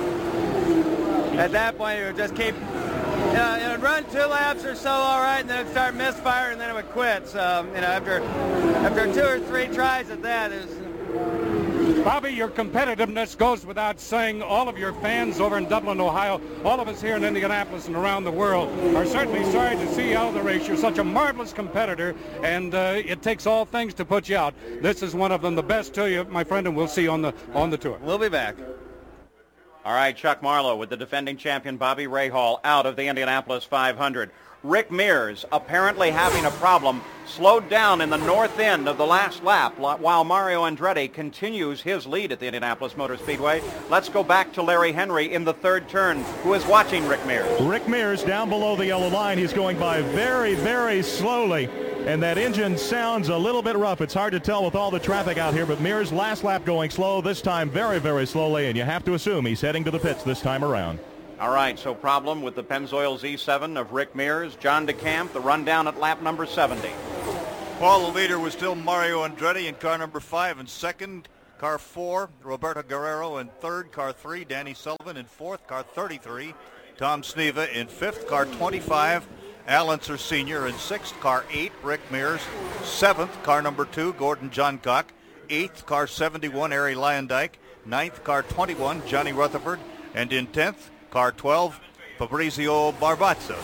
S22: At that point, it would just keep, you know, it would run two laps or so, all right, and then it would start misfire, and then it would quit. So, you know, after after two or three tries at that, is.
S9: Bobby, your competitiveness goes without saying. All of your fans over in Dublin, Ohio, all of us here in Indianapolis and around the world are certainly sorry to see you out of the race. You're such a marvelous competitor, and uh, it takes all things to put you out. This is one of them. The best to you, my friend, and we'll see you on the on the tour.
S22: We'll be back.
S1: All right, Chuck Marlowe with the defending champion Bobby Rahal out of the Indianapolis five hundred. Rick Mears, apparently having a problem, slowed down in the north end of the last lap while Mario Andretti continues his lead at the Indianapolis Motor Speedway. Let's go back to Larry Henry in the third turn, who is watching Rick Mears.
S3: Rick Mears down below the yellow line. He's going by very, very slowly. And that engine sounds a little bit rough. It's hard to tell with all the traffic out here, but Mears last lap going slow, this time very, very slowly, and you have to assume he's heading to the pits this time around.
S1: All right, so problem with the Pennzoil Z seven of Rick Mears. John DeCamp, the rundown at lap number seventy.
S12: Paul, the leader was still Mario Andretti in car number five. In second, car four, Roberto Guerrero. In third, car three, Danny Sullivan. In fourth, car thirty-three, Tom Sneva. In fifth, car twenty-five, Al Unser Senior In sixth, car eight, Rick Mears. Seventh, car number two, Gordon Johncock. Eighth, car seventy-one, Harry Lyondike. Ninth, car twenty-one, Johnny Rutherford. And in tenth, car twelve, Fabrizio Barbazza.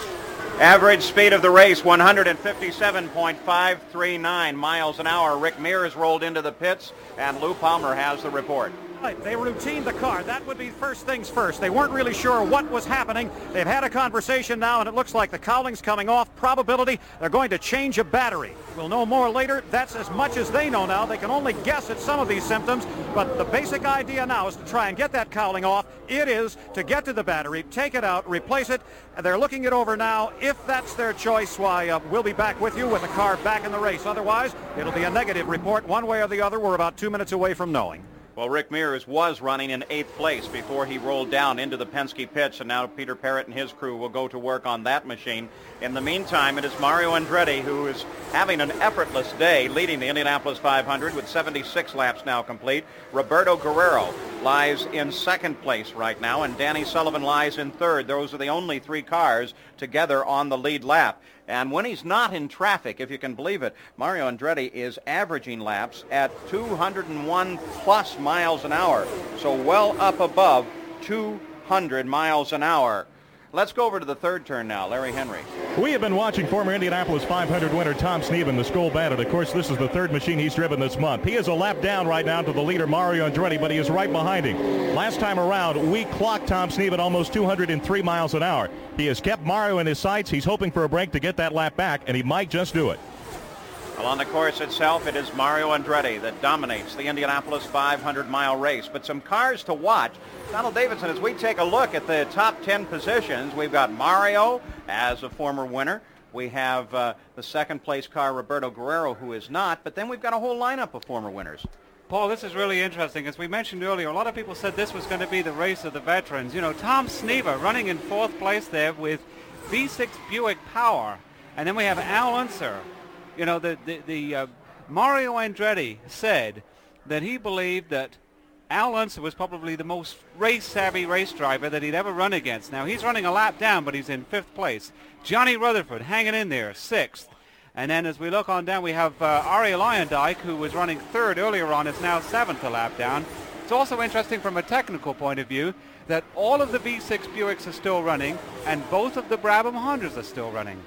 S1: Average speed of the race, one fifty-seven point five three nine miles an hour. Rick Mears rolled into the pits, and Lou Palmer has the report.
S6: Right, they routined the car. That would be first things first. They weren't really sure what was happening. They've had a conversation now, and it looks like the cowling's coming off. Probability, they're going to change a battery. We'll know more later. That's as much as they know now. They can only guess at some of these symptoms, but the basic idea now is to try and get that cowling off. It is to get to the battery, take it out, replace it. They're looking it over now. If that's their choice, why, uh, we'll be back with you with the car back in the race. Otherwise, it'll be a negative report one way or the other. We're about two minutes away from knowing.
S1: Well, Rick Mears was running in eighth place before he rolled down into the Penske pits, and now Peter Parrott and his crew will go to work on that machine. In the meantime, it is Mario Andretti who is having an effortless day, leading the Indianapolis five hundred with seventy-six laps now complete. Roberto Guerrero lies in second place right now, and Danny Sullivan lies in third. Those are the only three cars together on the lead lap. And when he's not in traffic, if you can believe it, Mario Andretti is averaging laps at two hundred one plus miles an hour, so well up above two hundred miles an hour. Let's go over to the third turn now. Larry Henry.
S3: We have been watching former Indianapolis five hundred winner Tom Sneven, the Skoal Bandit. Of course, this is the third machine he's driven this month. He is a lap down right now to the leader, Mario Andretti, but he is right behind him. Last time around, we clocked Tom Sneven almost two hundred three miles an hour. He has kept Mario in his sights. He's hoping for a break to get that lap back, and he might just do it.
S1: Well, on the course itself, it is Mario Andretti that dominates the Indianapolis five hundred mile race. But some cars to watch. Donald Davidson, as we take a look at the top ten positions, we've got Mario as a former winner. We have uh, the second place car, Roberto Guerrero, who is not. But then we've got a whole lineup of former winners.
S7: Paul, this is really interesting. As we mentioned earlier, a lot of people said this was going to be the race of the veterans. You know, Tom Sneva running in fourth place there with V six Buick Power. And then we have Al Unser. You know, the, the, the uh, Mario Andretti said that he believed that Al Unser was probably the most race-savvy race driver that he'd ever run against. Now, he's running a lap down, but he's in fifth place. Johnny Rutherford hanging in there, sixth. And then as we look on down, we have uh, Arie Luyendyk, who was running third earlier on, is now seventh a lap down. It's also interesting from a technical point of view that all of the V six Buicks are still running, and both of the Brabham Hondas are still running.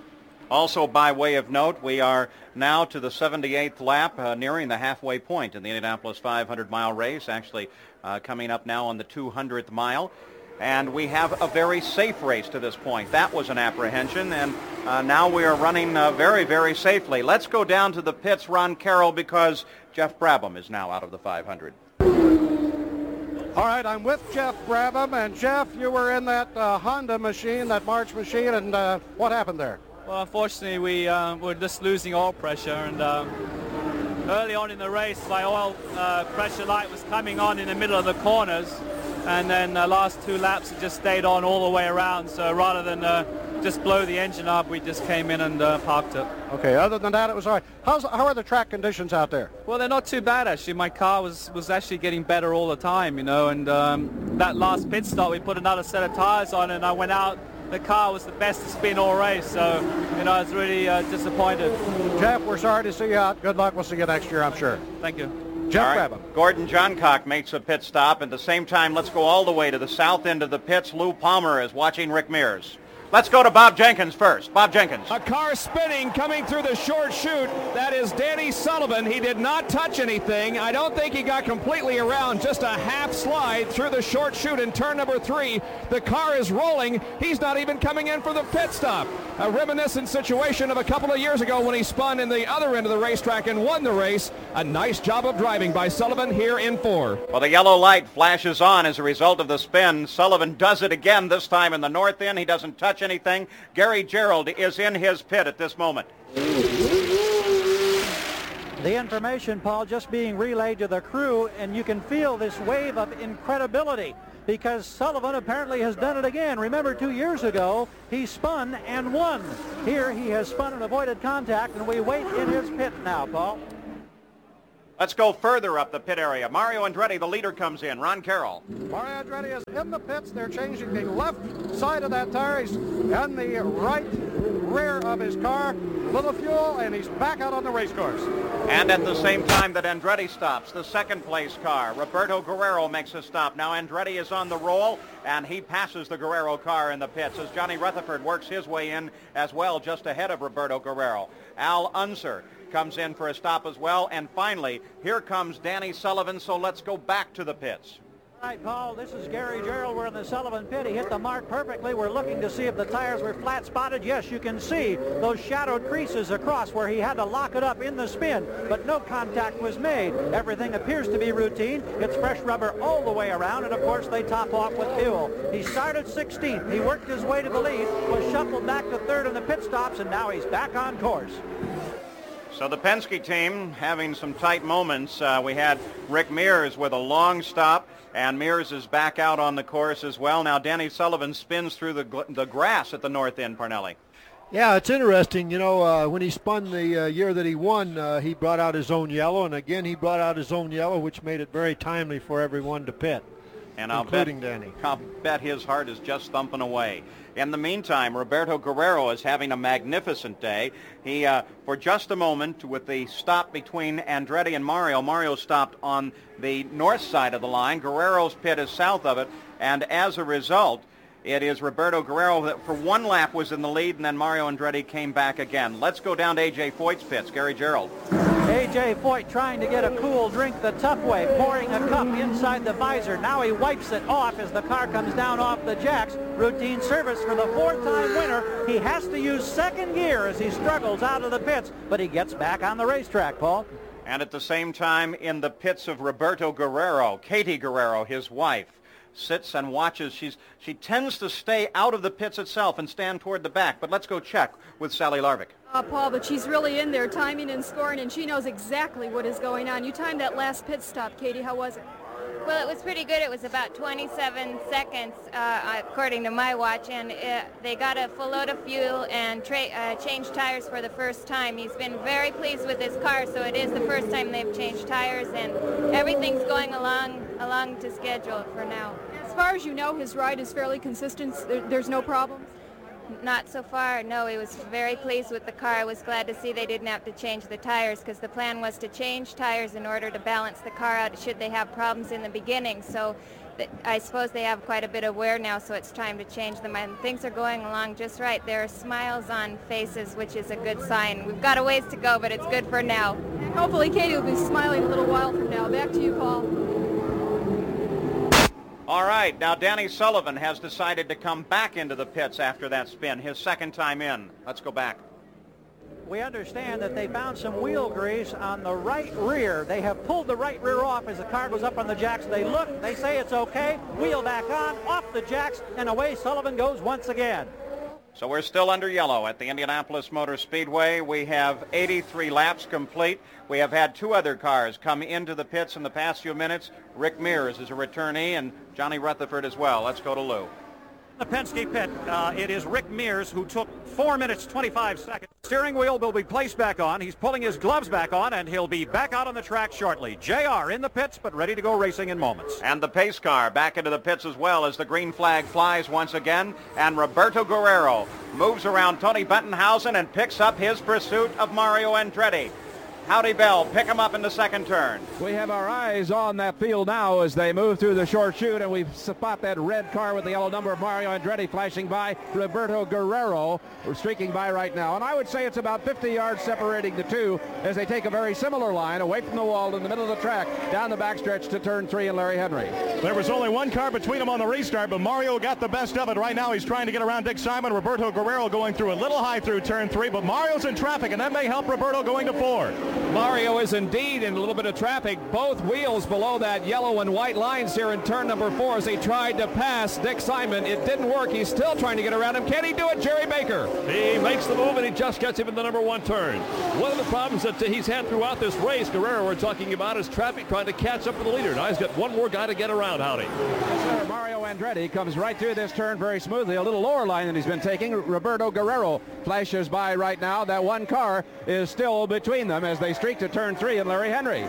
S1: Also, by way of note, we are now to the seventy-eighth lap, uh, nearing the halfway point in the Indianapolis five hundred mile race, actually uh, coming up now on the two hundredth mile. And we have a very safe race to this point. That was an apprehension, and uh, now we are running uh, very, very safely. Let's go down to the pits, Ron Carroll, because Jeff Brabham is now out of the five hundred.
S10: All right, I'm with Jeff Brabham, and Jeff, you were in that uh, Honda machine, that March machine, and uh, what happened there?
S11: Well, unfortunately, we uh, were just losing oil pressure, and um, early on in the race, my oil uh, pressure light was coming on in the middle of the corners, and then the last two laps it just stayed on all the way around. So rather than uh, just blow the engine up, we just came in and uh, parked it.
S10: Okay, other than that, it was all right. How's, how are the track conditions out there?
S11: Well, they're not too bad, actually. My car was, was actually getting better all the time, you know, and um, that last pit stop, we put another set of tires on, and I went out. The car was the best it's been all race, so, you know, I was really uh, disappointed.
S10: Jeff, we're sorry to see you out. Good luck. We'll see you next year, I'm sure.
S11: Thank you.
S10: Jeff
S1: right.
S10: Brabham.
S1: Gordon Johncock makes a pit stop. At the same time, let's go all the way to the south end of the pits. Lou Palmer is watching Rick Mears. Let's go to Bob Jenkins first. Bob Jenkins.
S2: A car spinning coming through the short chute. That is Danny Sullivan. He did not touch anything. I don't think he got completely around. Just a half slide through the short chute in turn number three. The car is rolling. He's not even coming in for the pit stop. A reminiscent situation of a couple of years ago when he spun in the other end of the racetrack and won the race. A nice job of driving by Sullivan here in four.
S1: Well, the yellow light flashes on as a result of the spin. Sullivan does it again, this time in the north end. He doesn't touch anything. Gary Gerould is in his pit at this moment.
S4: The information, Paul, just being relayed to the crew, and you can feel this wave of incredibility because Sullivan apparently has done it again. Remember, two years ago, he spun and won. Here he has spun and avoided contact, and we wait in his pit now, Paul.
S1: Let's go further up the pit area. Mario Andretti, the leader, comes in. Ron Carroll.
S10: Mario Andretti is in the pits. They're changing the left side of that tire. He's on the right rear of his car. A little fuel, and he's back out on the race course.
S1: And at the same time that Andretti stops, the second place car, Roberto Guerrero, makes a stop. Now Andretti is on the roll, and he passes the Guerrero car in the pits as Johnny Rutherford works his way in as well, just ahead of Roberto Guerrero. Al Unser comes in for a stop as well. And finally, here comes Danny Sullivan, so let's go back to the pits.
S4: All right, Paul, this is Gary Gerould. We're in the Sullivan pit. He hit the mark perfectly. We're looking to see if the tires were flat spotted. Yes, you can see those shadowed creases across where he had to lock it up in the spin, but no contact was made. Everything appears to be routine. It's fresh rubber all the way around, and of course they top off with fuel. He started sixteenth. He worked his way to the lead, was shuffled back to third in the pit stops, and now he's back on course.
S1: So the Penske team having some tight moments. Uh, we had Rick Mears with a long stop, and Mears is back out on the course as well. Now Danny Sullivan spins through the, gl- the grass at the north end, Parnelli.
S5: Yeah, it's interesting. You know, uh, when he spun the uh, year that he won, uh, he brought out his own yellow, and again he brought out his own yellow, which made it very timely for everyone to pit,
S1: and I'll
S5: including
S1: bet,
S5: Danny.
S1: I'll bet his heart is just thumping away. In the meantime, Roberto Guerrero is having a magnificent day. He, uh, for just a moment, with the stop between Andretti and Mario, Mario stopped on the north side of the line. Guerrero's pit is south of it, and as a result, it is Roberto Guerrero that for one lap was in the lead, and then Mario Andretti came back again. Let's go down to A J Foyt's pits. Gary Gerould.
S4: A J Foyt trying to get a cool drink the tough way, pouring a cup inside the visor. Now he wipes it off as the car comes down off the jacks. Routine service for the four-time winner. He has to use second gear as he struggles out of the pits, but he gets back on the racetrack, Paul.
S1: And at the same time, in the pits of Roberto Guerrero, Katie Guerrero, his wife, sits and watches. She's she tends to stay out of the pits itself and stand toward the back. But let's go check with Sally Larvick.
S20: Uh, Paul, but she's really in there timing and scoring, and she knows exactly what is going on. You timed that last pit stop, Katie. How was it?
S18: Well, it was pretty good. It was about twenty-seven seconds, uh, according to my watch, and it, they got a full load of fuel and tra- uh, changed tires for the first time. He's been very pleased with his car, so it is the first time they've changed tires, and everything's going along along to schedule for now.
S20: As far as you know, his ride is fairly consistent. There, there's no problems?
S18: Not so far, no. He was very pleased with the car. I was glad to see they didn't have to change the tires because the plan was to change tires in order to balance the car out should they have problems in the beginning. So th- I suppose they have quite a bit of wear now, so it's time to change them. And things are going along just right. There are smiles on faces, which is a good sign. We've got a ways to go, but it's good for now.
S20: And hopefully Katie will be smiling a little while from now. Back to you, Paul.
S1: All right, now Danny Sullivan has decided to come back into the pits after that spin, his second time in. Let's go back.
S4: We understand that they found some wheel grease on the right rear. They have pulled the right rear off as the car goes up on the jacks. They look, they say it's okay, wheel back on, off the jacks, and away Sullivan goes once again.
S1: So we're still under yellow at the Indianapolis Motor Speedway. We have eighty-three laps complete. We have had two other cars come into the pits in the past few minutes. Rick Mears is a returnee, and Johnny Rutherford as well. Let's go to Lou.
S6: The Penske pit, uh, it is Rick Mears who took four minutes, twenty-five seconds. Steering wheel will be placed back on. He's pulling his gloves back on, and he'll be back out on the track shortly. J R in the pits, but ready to go racing in moments.
S1: And the pace car back into the pits as well as the green flag flies once again. And Roberto Guerrero moves around Tony Bettenhausen and picks up his pursuit of Mario Andretti. Howdy Bell pick him up in the second turn.
S2: We have our eyes on that field now as they move through the short chute, and we spot that red car with the yellow number of Mario Andretti flashing by. Roberto Guerrero streaking by right now. And I would say it's about fifty yards separating the two as they take a very similar line away from the wall in the middle of the track, down the backstretch to turn three and Larry Henry.
S8: There was only one car between them on the restart, but Mario got the best of it. Right now he's trying to get around Dick Simon. Roberto Guerrero going through a little high through turn three, but Mario's in traffic, and that may help Roberto going to four.
S2: Mario is indeed in a little bit of traffic. Both wheels below that yellow and white lines here in turn number four as he tried to pass Dick Simon. It didn't work. He's still trying to get around him. Can he do it, Jerry Baker?
S3: He makes the move, and he just gets him in the number one turn. One of the problems that he's had throughout this race, Guerrero, we're talking about, is traffic trying to catch up with the leader. Now he's got one more guy to get around, Howdy.
S2: Yes, sir. Mario Andretti comes right through this turn very smoothly. A little lower line than he's been taking. Roberto Guerrero flashes by right now. That one car is still between them as they streak to turn three and Larry Henry.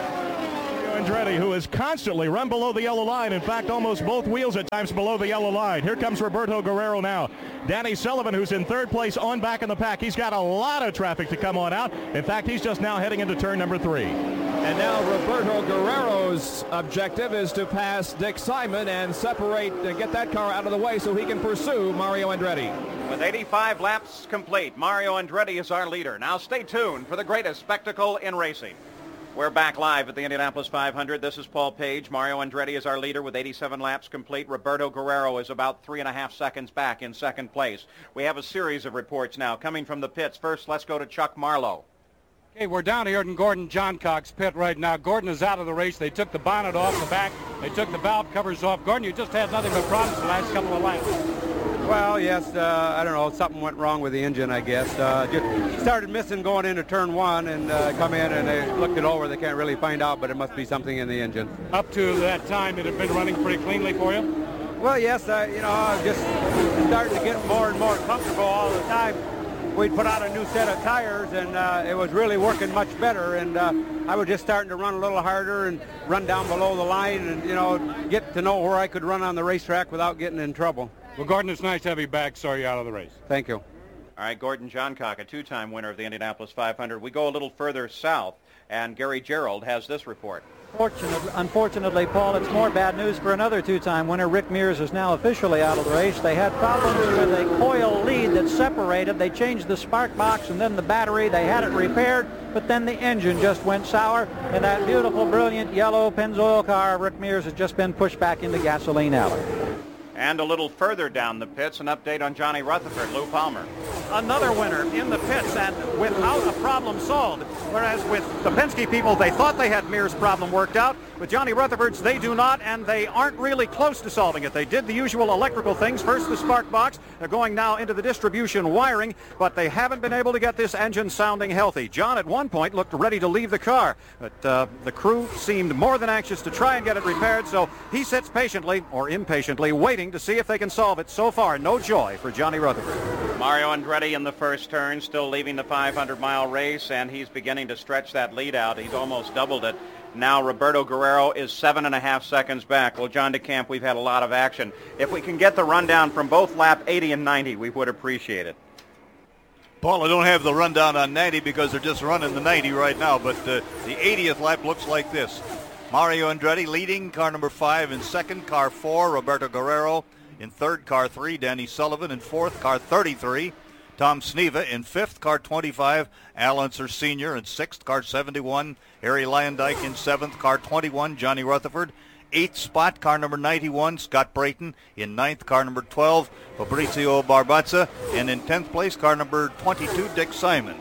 S8: Andretti, who has constantly run below the yellow line. In fact, almost both wheels at times below the yellow line. Here comes Roberto Guerrero now. Danny Sullivan, who's in third place, on back in the pack. He's got a lot of traffic to come on out. In fact, he's just now heading into turn number three.
S2: And now Roberto Guerrero's objective is to pass Dick Simon and separate and get that car out of the way so he can pursue Mario Andretti.
S1: With eighty-five laps complete, Mario Andretti is our leader. Now stay tuned for the greatest spectacle in racing. We're back live at the Indianapolis five hundred. This is Paul Page. Mario Andretti is our leader with eighty-seven laps complete. Roberto Guerrero is about three and a half seconds back in second place. We have a series of reports now coming from the pits. First, let's go to Chuck Marlowe.
S9: Okay, we're down here in Gordon Johncock's pit right now. Gordon is out of the race. They took the bonnet off the back. They took the valve covers off. Gordon, you just had nothing but problems the last couple of laps.
S13: Well, yes, uh, I don't know, something went wrong with the engine, I guess. Uh, just started missing going into turn one and uh, come in and they looked it over. They can't really find out, but it must be something in the engine.
S9: Up to that time, it had been running pretty cleanly for you?
S13: Well, yes, uh, you know, I was just starting to get more and more comfortable all the time. We'd put out a new set of tires, and uh, it was really working much better, and uh, I was just starting to run a little harder and run down below the line and, you know, get to know where I could run on the racetrack without getting in trouble.
S9: Well, Gordon, it's nice to have you back. Sorry you're out of the race.
S13: Thank you.
S1: All right, Gordon Johncock, a two-time winner of the Indianapolis five hundred. We go a little further south, and Gary Gerold has this report.
S4: Fortunately, unfortunately, Paul, it's more bad news for another two-time winner. Rick Mears is now officially out of the race. They had problems with a coil lead that separated. They changed the spark box and then the battery. They had it repaired, but then the engine just went sour. And that beautiful, brilliant yellow Pennzoil car, Rick Mears, has just been pushed back into gasoline alley.
S1: And a little further down the pits, an update on Johnny Rutherford, Lou Palmer.
S6: Another winner in the pits and without a problem solved. Whereas with the Penske people, they thought they had Mears' problem worked out. With Johnny Rutherford's, they do not, and they aren't really close to solving it. They did the usual electrical things. First, the spark box. They're going now into the distribution wiring, but they haven't been able to get this engine sounding healthy. John, at one point, looked ready to leave the car, but uh, the crew seemed more than anxious to try and get it repaired, so he sits patiently, or impatiently, waiting to see if they can solve it. So far, no joy for Johnny Rutherford.
S1: Mario Andretti in the first turn, still leaving the five hundred mile race, and he's beginning to stretch that lead out. He's almost doubled it. Now Roberto Guerrero is seven and a half seconds back. Well, John DeCamp, we've had a lot of action. If we can get the rundown from both lap eighty and ninety, we would appreciate it.
S12: Paul, I don't have the rundown on ninety because they're just running the ninety right now, but uh, the eightieth lap looks like this. Mario Andretti leading, car number five. In second, car four, Roberto Guerrero. In third, car three, Danny Sullivan. In fourth, car thirty-three, Tom Sneva. In fifth, car twenty-five, Al Unser Senior In sixth, car seventy-one, Harry Lyondike. In seventh, car twenty-one, Johnny Rutherford. Eighth spot, car number ninety-one, Scott Brayton. In ninth, car number twelve, Fabrizio Barbazza. And in tenth place, car number twenty-two, Dick Simon.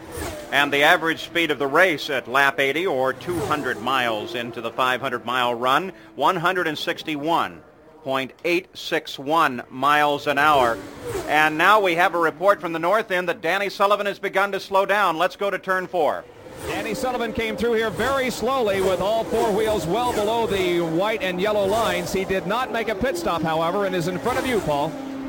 S1: And the average speed of the race at lap eighty, or two hundred miles into the five hundred mile run, one hundred sixty-one point eight six one miles an hour. And now we have a report from the north end that Danny Sullivan has begun to slow down. Let's go to turn four.
S2: Danny Sullivan came through here very slowly with all four wheels well below the white and yellow lines. He did not make a pit stop, however, and is in front of you, Paul.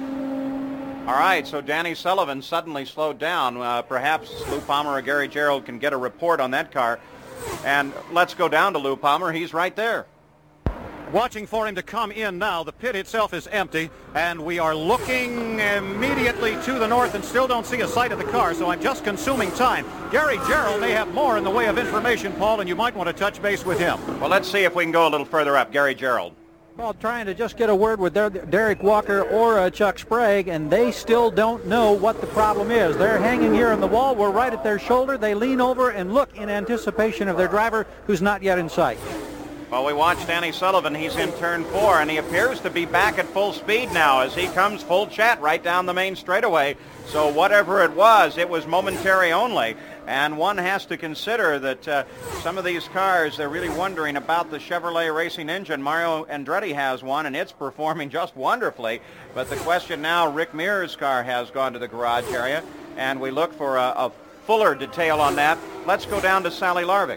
S1: All right, so Danny Sullivan suddenly slowed down. Uh, perhaps Lou Palmer or Gary Gerold can get a report on that car. And let's go down to Lou Palmer. He's right there.
S6: watching for him to come in now. The pit itself is empty, and we are looking immediately to the north and still don't see a sight of the car, so I'm just consuming time. Gary Gerould may have more in the way of information, Paul, and you might want to touch base with him.
S1: Well, let's see if we can go a little further up. Gary Gerould.
S4: Well, trying to just get a word with Der- Derek Walker or uh, Chuck Sprague, and they still don't know what the problem is. They're hanging here on the wall. We're right at their shoulder. They lean over and look in anticipation of their driver, who's not yet in sight.
S1: Well, we watched Danny Sullivan. He's in turn four, and he appears to be back at full speed now as he comes full chat right down the main straightaway. So whatever it was, it was momentary only. And one has to consider that uh, some of these cars, they're really wondering about the Chevrolet racing engine. Mario Andretti has one, and it's performing just wonderfully. But the question now, Rick Mears' car has gone to the garage area, and we look for a, a fuller detail on that. Let's go down to Sally Larvik.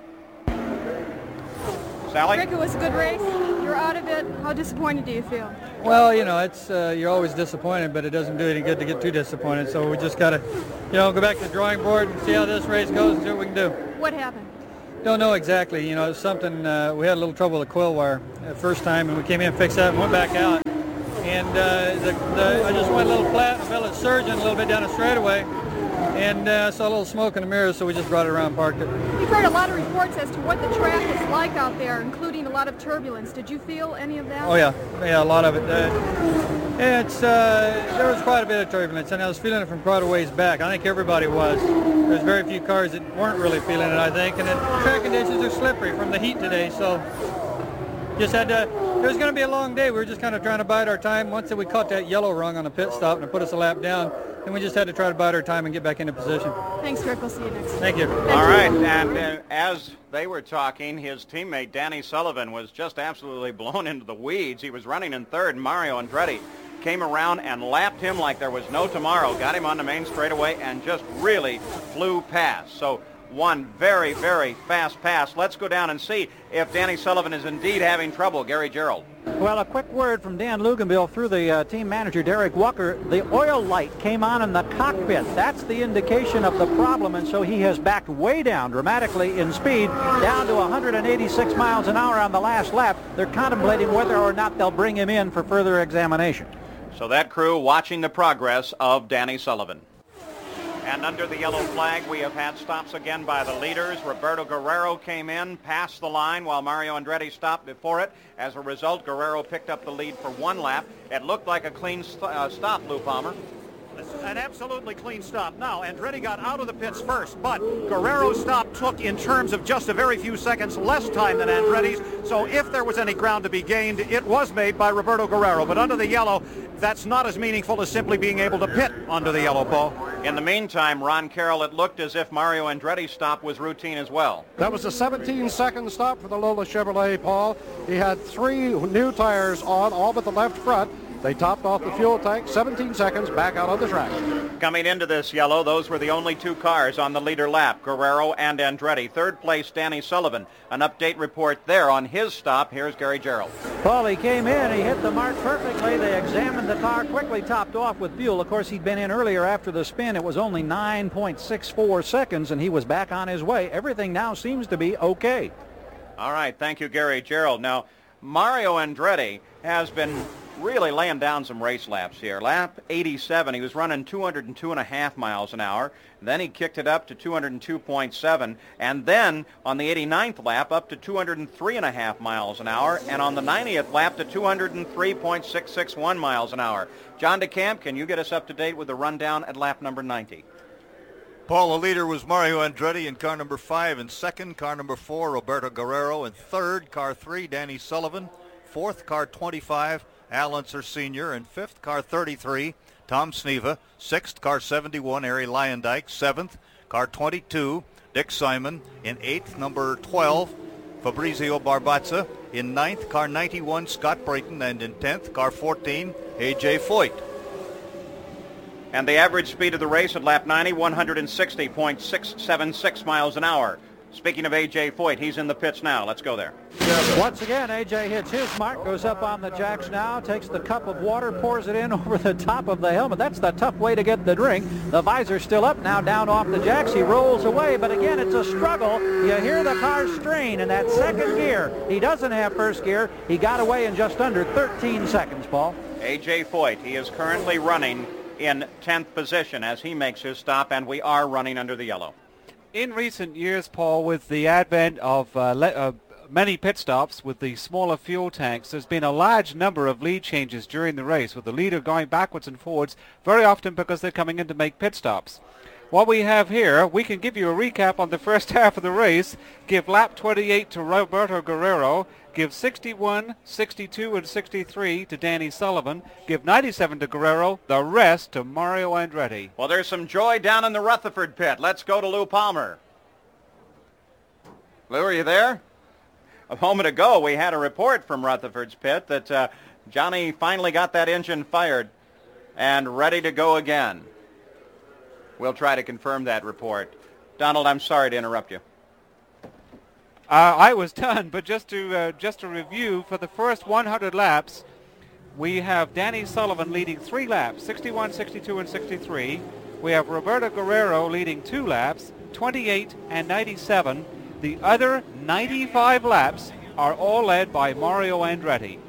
S1: Sally?
S20: Rick, it was a good race. You're out of it. How disappointed do you feel?
S14: Well, you know, it's uh, you're always disappointed, but it doesn't do any good to get too disappointed. So we just got to, you know, go back to the drawing board and see how this race goes and see what we can do.
S20: What happened?
S14: Don't know exactly. You know, it's something, uh, we had a little trouble with the coil wire the first time, and we came in and fixed that and went back out. And uh, the, the, I just went a little flat and felt it surging a little bit down the straightaway. And uh, saw a little smoke in the mirrors, so we just brought it around and parked it.
S20: You've heard a lot of reports as to what the track is like out there, including a lot of turbulence. Did you feel any of that?
S14: Oh, yeah. Yeah, a lot of it. Uh, it's uh, there was quite a bit of turbulence, and I was feeling it from quite a ways back. I think everybody was. There's very few cars that weren't really feeling it, I think. And the track conditions are slippery from the heat today, so just had to, it was going to be a long day. We were just kind of trying to bide our time. Once we caught that yellow rung on the pit stop and it put us a lap down, then we just had to try to bide our time and get back into position.
S20: Thanks, Rick. We'll see you next time.
S14: Thank you.
S1: All right, and uh, as they were talking, his teammate Danny Sullivan was just absolutely blown into the weeds. He was running in third. Mario Andretti came around and lapped him like there was no tomorrow, got him on the main straightaway, and just really flew past. So one very, very fast pass. Let's go down and see if Danny Sullivan is indeed having trouble. Gary Gerould.
S4: Well, a quick word from Dan Luganville through the uh, team manager, Derek Walker. The oil light came on in the cockpit. That's the indication of the problem, and so he has backed way down dramatically in speed, down to one hundred eighty-six miles an hour on the last lap. They're contemplating whether or not they'll bring him in for further examination.
S1: So that crew watching the progress of Danny Sullivan. And under the yellow flag, we have had stops again by the leaders. Roberto Guerrero came in, passed the line, while Mario Andretti stopped before it. As a result, Guerrero picked up the lead for one lap. It looked like a clean st- uh, stop, Lou Palmer.
S6: An absolutely clean stop. Now, Andretti got out of the pits first, but Guerrero's stop took, in terms of just a very few seconds, less time than Andretti's. So if there was any ground to be gained, it was made by Roberto Guerrero. But under the yellow, that's not as meaningful as simply being able to pit under the yellow, Paul.
S1: In the meantime, Ron Carroll, it looked as if Mario Andretti's stop was routine as well.
S10: That was a seventeen-second stop for the Lola Chevrolet, Paul. He had three new tires on, all but the left front. They topped off the fuel tank, seventeen seconds, back out on the track.
S1: Coming into this yellow, those were the only two cars on the leader lap, Guerrero and Andretti. Third place, Danny Sullivan. An update report there on his stop. Here's Gary Gerould.
S4: Paul, he came in, he hit the mark perfectly. They examined the car, quickly topped off with fuel. Of course, he'd been in earlier after the spin. It was only nine point six four seconds, and he was back on his way. Everything now seems to be okay.
S1: All right, thank you, Gary Gerould. Now, Mario Andretti has been really laying down some race laps here. Lap eighty-seven, he was running two hundred two and a half miles an hour. Then he kicked it up to two hundred two point seven, and then on the eighty-ninth lap up to two hundred three and a half miles an hour, and on the ninetieth lap to two hundred three point six six one miles an hour. John DeCamp, can you get us up to date with the rundown at lap number ninety?
S12: Paul, the leader was Mario Andretti in car number five. In second, car number four, Roberto Guerrero. In third, car three, Danny Sullivan. Fourth, car twenty-five, Al Unser Senior In fifth, car thirty-three, Tom Sneva. Sixth, car seventy-one, Harry Lyondike. Seventh, car twenty-two, Dick Simon. In eighth, number twelve, Fabrizio Barbazza. In ninth, car ninety-one, Scott Brayton. And in tenth, car fourteen, A J Foyt.
S1: And the average speed of the race at lap ninety, one hundred sixty point six seven six miles an hour. Speaking of A J Foyt, he's in the pits now. Let's go there.
S4: Once again, A J hits his mark, goes up on the jacks now, takes the cup of water, pours it in over the top of the helmet. That's the tough way to get the drink. The visor's still up now, down off the jacks. He rolls away, but again, it's a struggle. You hear the car strain in that second gear. He doesn't have first gear. He got away in just under thirteen seconds, Paul.
S1: A J Foyt, he is currently running in tenth position as he makes his stop, and we are running under the yellow.
S7: In recent years, Paul, with the advent of uh, le- uh, many pit stops with the smaller fuel tanks, there's been a large number of lead changes during the race, with the leader going backwards and forwards, very often because they're coming in to make pit stops. What we have here, we can give you a recap on the first half of the race, give lap twenty-eight to Roberto Guerrero, give sixty-one, sixty-two, and sixty-three to Danny Sullivan, give ninety-seven to Guerrero, the rest to Mario Andretti.
S1: Well, there's some joy down in the Rutherford pit. Let's go to Lou Palmer. Lou, are you there? A moment ago, we had a report from Rutherford's pit that uh, Johnny finally got that engine fired and ready to go again. We'll try to confirm that report. Donald, I'm sorry to interrupt you.
S7: Uh, I was done, but just to uh, just to review, for the first one hundred laps, we have Danny Sullivan leading three laps, sixty-one, sixty-two, and sixty-three. We have Roberto Guerrero leading two laps, twenty-eight and ninety-seven. The other ninety-five laps are all led by Mario Andretti.